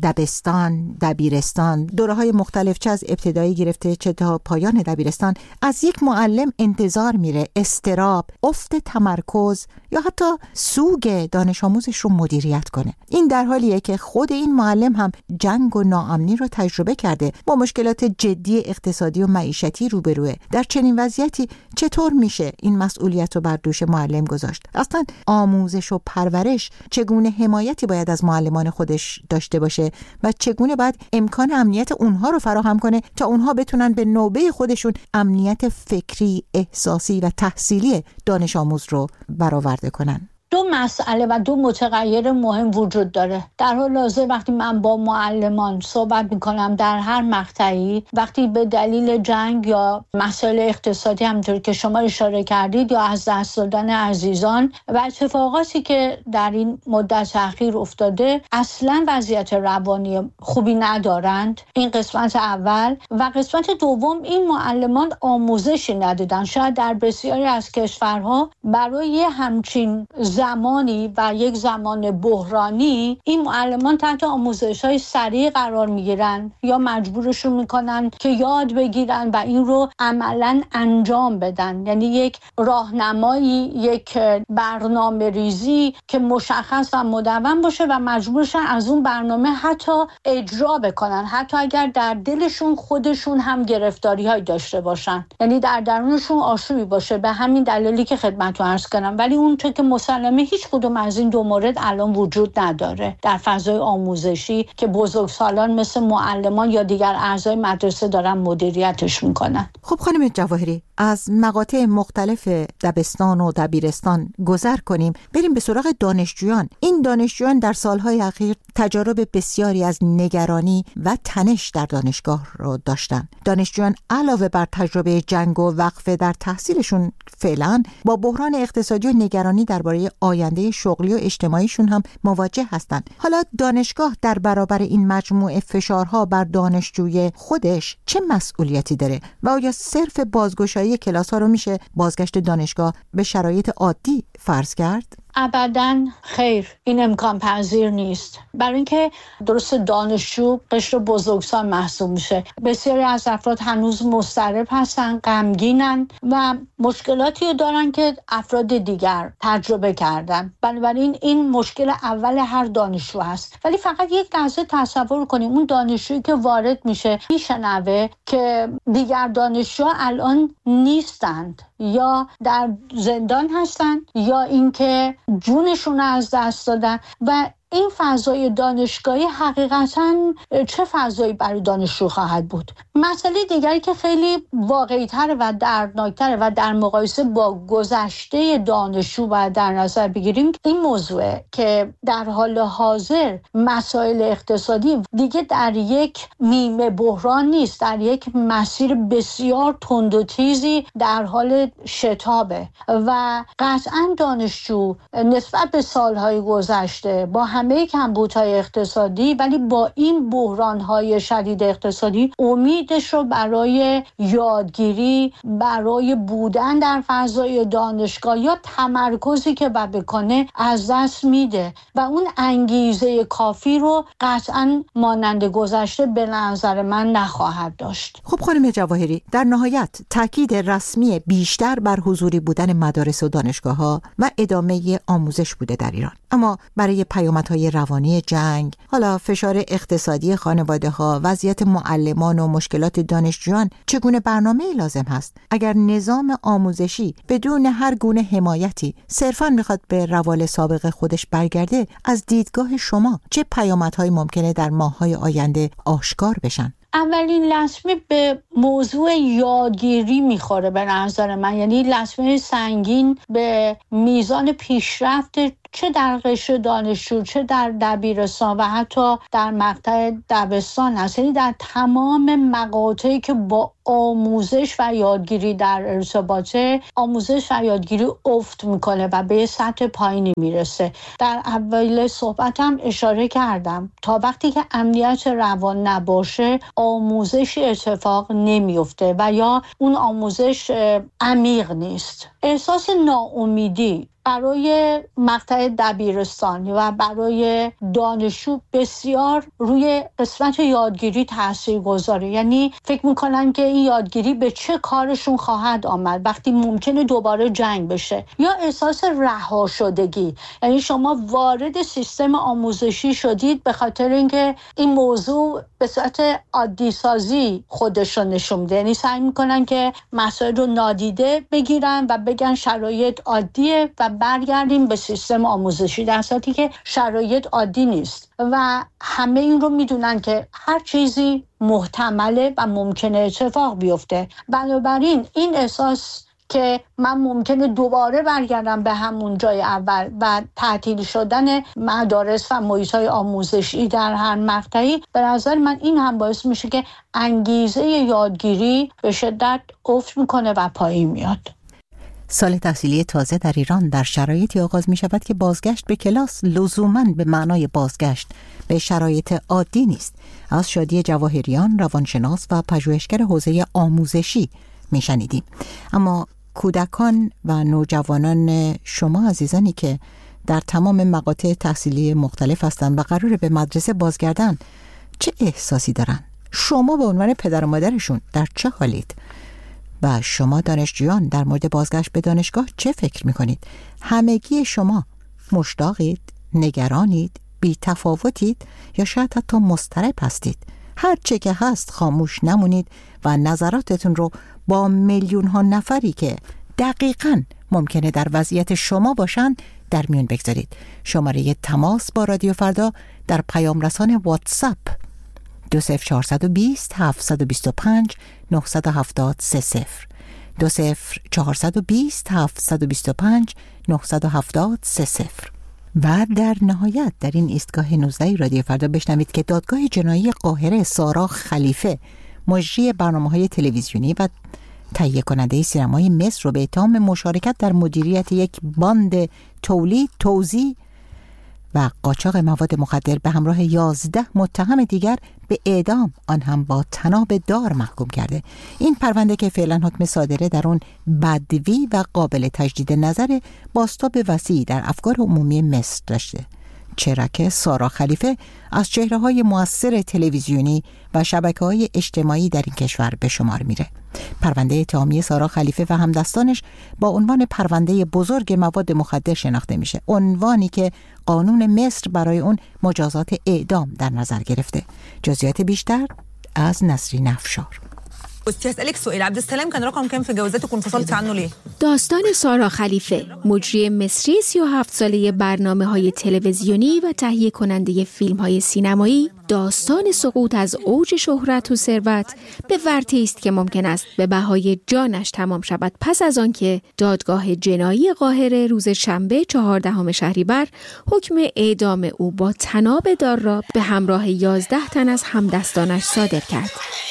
دبستان، دبیرستان، دوره‌های مختلف چه از ابتدایی گرفته چه تا پایان دبیرستان، از یک معلم انتظار میره اضطراب، افت تمرکز یا حتی سوگ دانش آموزش رو مدیریت کنه. این در حالیه که خود این معلم هم جنگ و ناامنی رو تجربه کرده، با مشکلات جدی اقتصادی و معیشتی روبروه. در چنین وضعیتی چطور میشه این مسئولیت رو بر دوش معلم گذاشت؟ اصلا آموزش و پرورش چگونه حمایتی باید از معلمان خودش داشته باشه و چگونه باید امکان امنیت اونها رو فراهم کنه تا اونها بتونن به نوبه خودشون امنیت فکری، احساسی و تحصیلی دانش آموز رو برآورده کنن؟ دو مسئله و دو متغیر مهم وجود داره. در حال حاضر وقتی من با معلمان صحبت میکنم در هر مقطعی، وقتی به دلیل جنگ یا مسائل اقتصادی همونطور که شما اشاره کردید یا از دست دادن عزیزان و اتفاقاتی که در این مدت اخیر افتاده اصلا وضعیت روانی خوبی ندارند، این قسمت اول. و قسمت دوم، این معلمان آموزشی ندیدن. شاید در بسیاری از کشورها برای همچین زمانی و یک زمان بحرانی این معلمان تحت آموزش‌های سریع قرار میگیرن یا مجبورشون میکنن که یاد بگیرن و این رو عملاً انجام بدن. یعنی یک راهنمایی، یک برنامه ریزی که مشخص و مدون باشه و مجبورشن از اون برنامه حتی اجرا بکنن، حتی اگر در دلشون خودشون هم گرفتاری‌های داشته باشن، یعنی در درونشون آشوبی باشه. به همین دلیلی که خدمتتون عرض کردم. ولی اون چه که مسلمه هیچ کدوم از این دو مورد الان وجود نداره در فضای آموزشی که بزرگسالان مثل معلمان یا دیگر اعضای مدرسه دارن مدیریتش میکنن. خب خانم جواهری، از مقاطع مختلف دبستان و دبیرستان گذر کنیم، بریم به سراغ دانشجویان. این دانشجویان در سالهای اخیر تجارب بسیاری از نگرانی و تنش در دانشگاه رو داشتن. دانشجویان علاوه بر تجربه جنگ و وقفه در تحصیلشون فعلا با بحران اقتصادی و نگرانی درباره آینده شغلی و اجتماعیشون هم مواجه هستند. حالا دانشگاه در برابر این مجموعه فشارها بر دانشجوی خودش چه مسئولیتی داره و آیا صرف بازگشایی کلاس‌ها رو میشه بازگشت دانشگاه به شرایط عادی فرض کرد؟ ابداً خیر، این امکان پذیر نیست. برای اینکه درست دانشجو قشر بزرگسال محسوب میشه. بسیاری از افراد هنوز مضطرب هستن، غمگینن و مشکلاتی رو دارن که افراد دیگر تجربه کردن. بنابراین این مشکل اول هر دانشجو هست. ولی فقط یک لحظه تصور کنیم اون دانشجویی که وارد میشه میشنوه که دیگر دانشجوها الان نیستند، یا در زندان هستند یا اینکه جونشون از دست دادن و این فضای دانشگاهی حقیقتاً چه فضایی برای دانشجو خواهد بود؟ مسئله دیگری که خیلی واقعی‌تر و دردناک‌تر و در مقایسه با گذشته دانشجو باید در نظر بگیریم این موضوعه که در حال حاضر مسائل اقتصادی دیگه در یک نیمه بحران نیست، در یک مسیر بسیار تند و تیزی در حال شتابه و قطعاً دانشجو نسبت به سالهای گذشته با همه کمبودهای اقتصادی ولی با این بحران‌های شدید اقتصادی امیدش رو برای یادگیری، برای بودن در فضای دانشگاه یا تمرکزی که باید بکنه از دست میده و اون انگیزه کافی رو قطعاً مانند گذشته به نظر من نخواهد داشت. خب خانم جواهری، در نهایت تاکید رسمی بیشتر بر حضوری بودن مدارس و دانشگاه‌ها و ادامه آموزش بوده در ایران، اما برای پیامدهای روانی جنگ، حالا فشار اقتصادی خانواده‌ها، وضعیت معلمان و مشکلات دانشجویان چگونه برنامه لازم هست اگر نظام آموزشی بدون هر گونه حمایتی صرفاً میخواد به روال سابق خودش برگرده؟ از دیدگاه شما چه پیامدهایی ممکنه در ماه‌های آینده آشکار بشن؟ اولین لطمه به موضوع یادگیری میخوره به نظر من، یعنی لطمه سنگین به میزان پیشرفت چه در قشر دانشجو، چه در دبیرستان و حتی در مقطع دبستان هست. یعنی در تمام مقاطعی که با آموزش و یادگیری در ارتباطه، آموزش و یادگیری افت میکنه و به سطح پایینی میرسه. در اول صحبتم اشاره کردم تا وقتی که امنیت روان نباشه آموزشی اتفاق نمیفته و یا اون آموزش عمیق نیست. احساس ناامیدی برای مقطع دبیرستان و برای دانشجو بسیار روی قسمت یادگیری تاثیر گذاره. یعنی فکر میکنن که این یادگیری به چه کارشون خواهد آمد وقتی ممکنه دوباره جنگ بشه، یا احساس رها شدگی. یعنی شما وارد سیستم آموزشی شدید به خاطر اینکه این موضوع به صورت عادی سازی خودش رو نشون میده، یعنی سعی میکنن که مسائل رو نادیده بگیرن و بگن شرایط عادیه و برگردیم به سیستم آموزشی، در صورتی که شرایط عادی نیست و همه این رو میدونن که هر چیزی محتمله و ممکنه اتفاق بیفته. بنابراین این احساس که من ممکنه دوباره برگردم به همون جای اول و تعطیل شدن مدارس و محیط‌های آموزشی در هر مقطعی، به نظر من این هم باعث میشه که انگیزه یادگیری به شدت افت میکنه و پایین میاد. سال تحصیلی تازه در ایران در شرایطی آغاز می شود که بازگشت به کلاس لزوماً به معنای بازگشت به شرایط عادی نیست. از شادی جواهریان، روانشناس و پژوهشگر حوزه آموزشی می شنیدیم. اما کودکان و نوجوانان شما عزیزانی که در تمام مقاطع تحصیلی مختلف هستند و قراره به مدرسه بازگردن، چه احساسی دارن؟ شما به عنوان پدر و مادرشون در چه حالید؟ و شما دانشجویان در مورد بازگشت به دانشگاه چه فکر میکنید؟ همگی شما مشتاقید، نگرانید، بی تفاوتید یا شاید حتی مضطرب هستید؟ هر چه که هست خاموش نمونید و نظراتتون رو با میلیون ها نفری که دقیقاً ممکنه در وضعیت شما باشن در میون بگذارید. شماره تماس با رادیو فردا در پیام رسان واتساپ دو صفر چهارصد و بیست هفتصد و بیست و پنج نهصد و هفتاد سه صفر دو صفر چهارصد و بیست هفتصد و بیست و پنج نهصد و هفتاد سه صفر. و در نهایت در این ایستگاه نوزده رادیو فردا بشنوید که دادگاه جنایی قاهره سارا خلیفه، مجری برنامه‌های تلویزیونی و تهیه کننده سینمای مصر رو به اتهام مشارکت در مدیریت یک باند تولید، توزیع و قاچاق مواد مخدر به همراه یازده متهم دیگر به اعدام، آن هم با طناب دار محکوم کرده. این پرونده که فعلا حکم صادره در اون بدوی و قابل تجدید نظر بازتاب وسیعی در افکار عمومی مصر داشته، چرا که سارا خلیفه از چهره‌های مؤثر تلویزیونی و شبکه‌های اجتماعی در این کشور به شمار میره. پرونده اتهامی سارا خلیفه و همدستانش با عنوان پرونده بزرگ مواد مخدر شناخته میشه، عنوانی که قانون مصر برای اون مجازات اعدام در نظر گرفته. جزئیات بیشتر از نسرین افشار. اسالك سؤال عبد السلام كان رقم كام في جوازاتك وانفصلت عنه ليه؟ داستان سارا خلیفه، مجری مصری سی و هفت ساله برنامه‌های تلویزیونی و تهیه کننده فیلم‌های سینمایی، داستان سقوط از اوج شهرت و ثروت به ورطه‌ای است که ممکن است به بهای جانش تمام شود پس از آنکه دادگاه جنایی قاهره روز شنبه چهاردهم شهریور حکم اعدام او با طناب دار را به همراه یازده تن از همدستانش صادر کرد.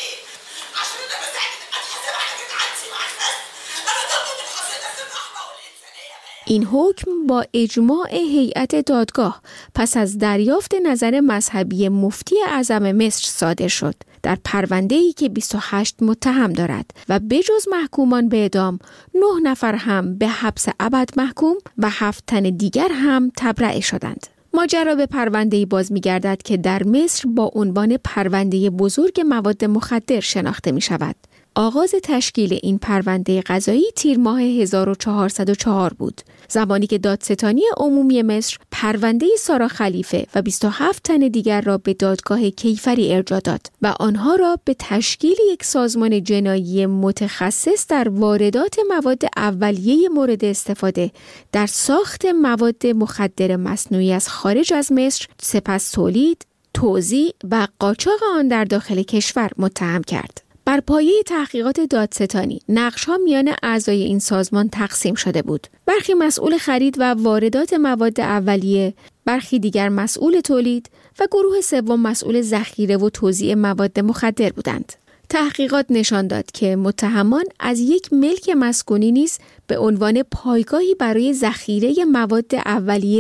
این حکم با اجماع هیئت دادگاه پس از دریافت نظر مذهبی مفتی اعظم مصر صادر شد در پرونده‌ای که بیست و هشت متهم دارد و بجز محکومان به اعدام نه نفر هم به حبس ابد محکوم و هفت تن دیگر هم تبرئه شدند. ماجرا به پرونده‌ای باز می‌گردد که در مصر با عنوان پرونده بزرگ مواد مخدر شناخته می‌شود. آغاز تشکیل این پرونده قضایی تیر ماه هزار و چهارصد و چهار بود، زمانی که دادستانی عمومی مصر پرونده سارا خلیفه و بیست و هفت تن دیگر را به دادگاه کیفری ارجاع داد و آنها را به تشکیل یک سازمان جنایی متخصص در واردات مواد اولیه مورد استفاده در ساخت مواد مخدر مصنوعی از خارج از مصر، سپس تولید، توزیع و قاچاق آن در داخل کشور متهم کرد. بر پایه تحقیقات دادستانی، نقش‌ها میان اعضای این سازمان تقسیم شده بود. برخی مسئول خرید و واردات مواد اولیه، برخی دیگر مسئول تولید و گروه سوم مسئول ذخیره و توزیع مواد مخدر بودند. تحقیقات نشان داد که متهمان از یک ملک مسکونی نیز به عنوان پایگاهی برای ذخیره مواد اولیه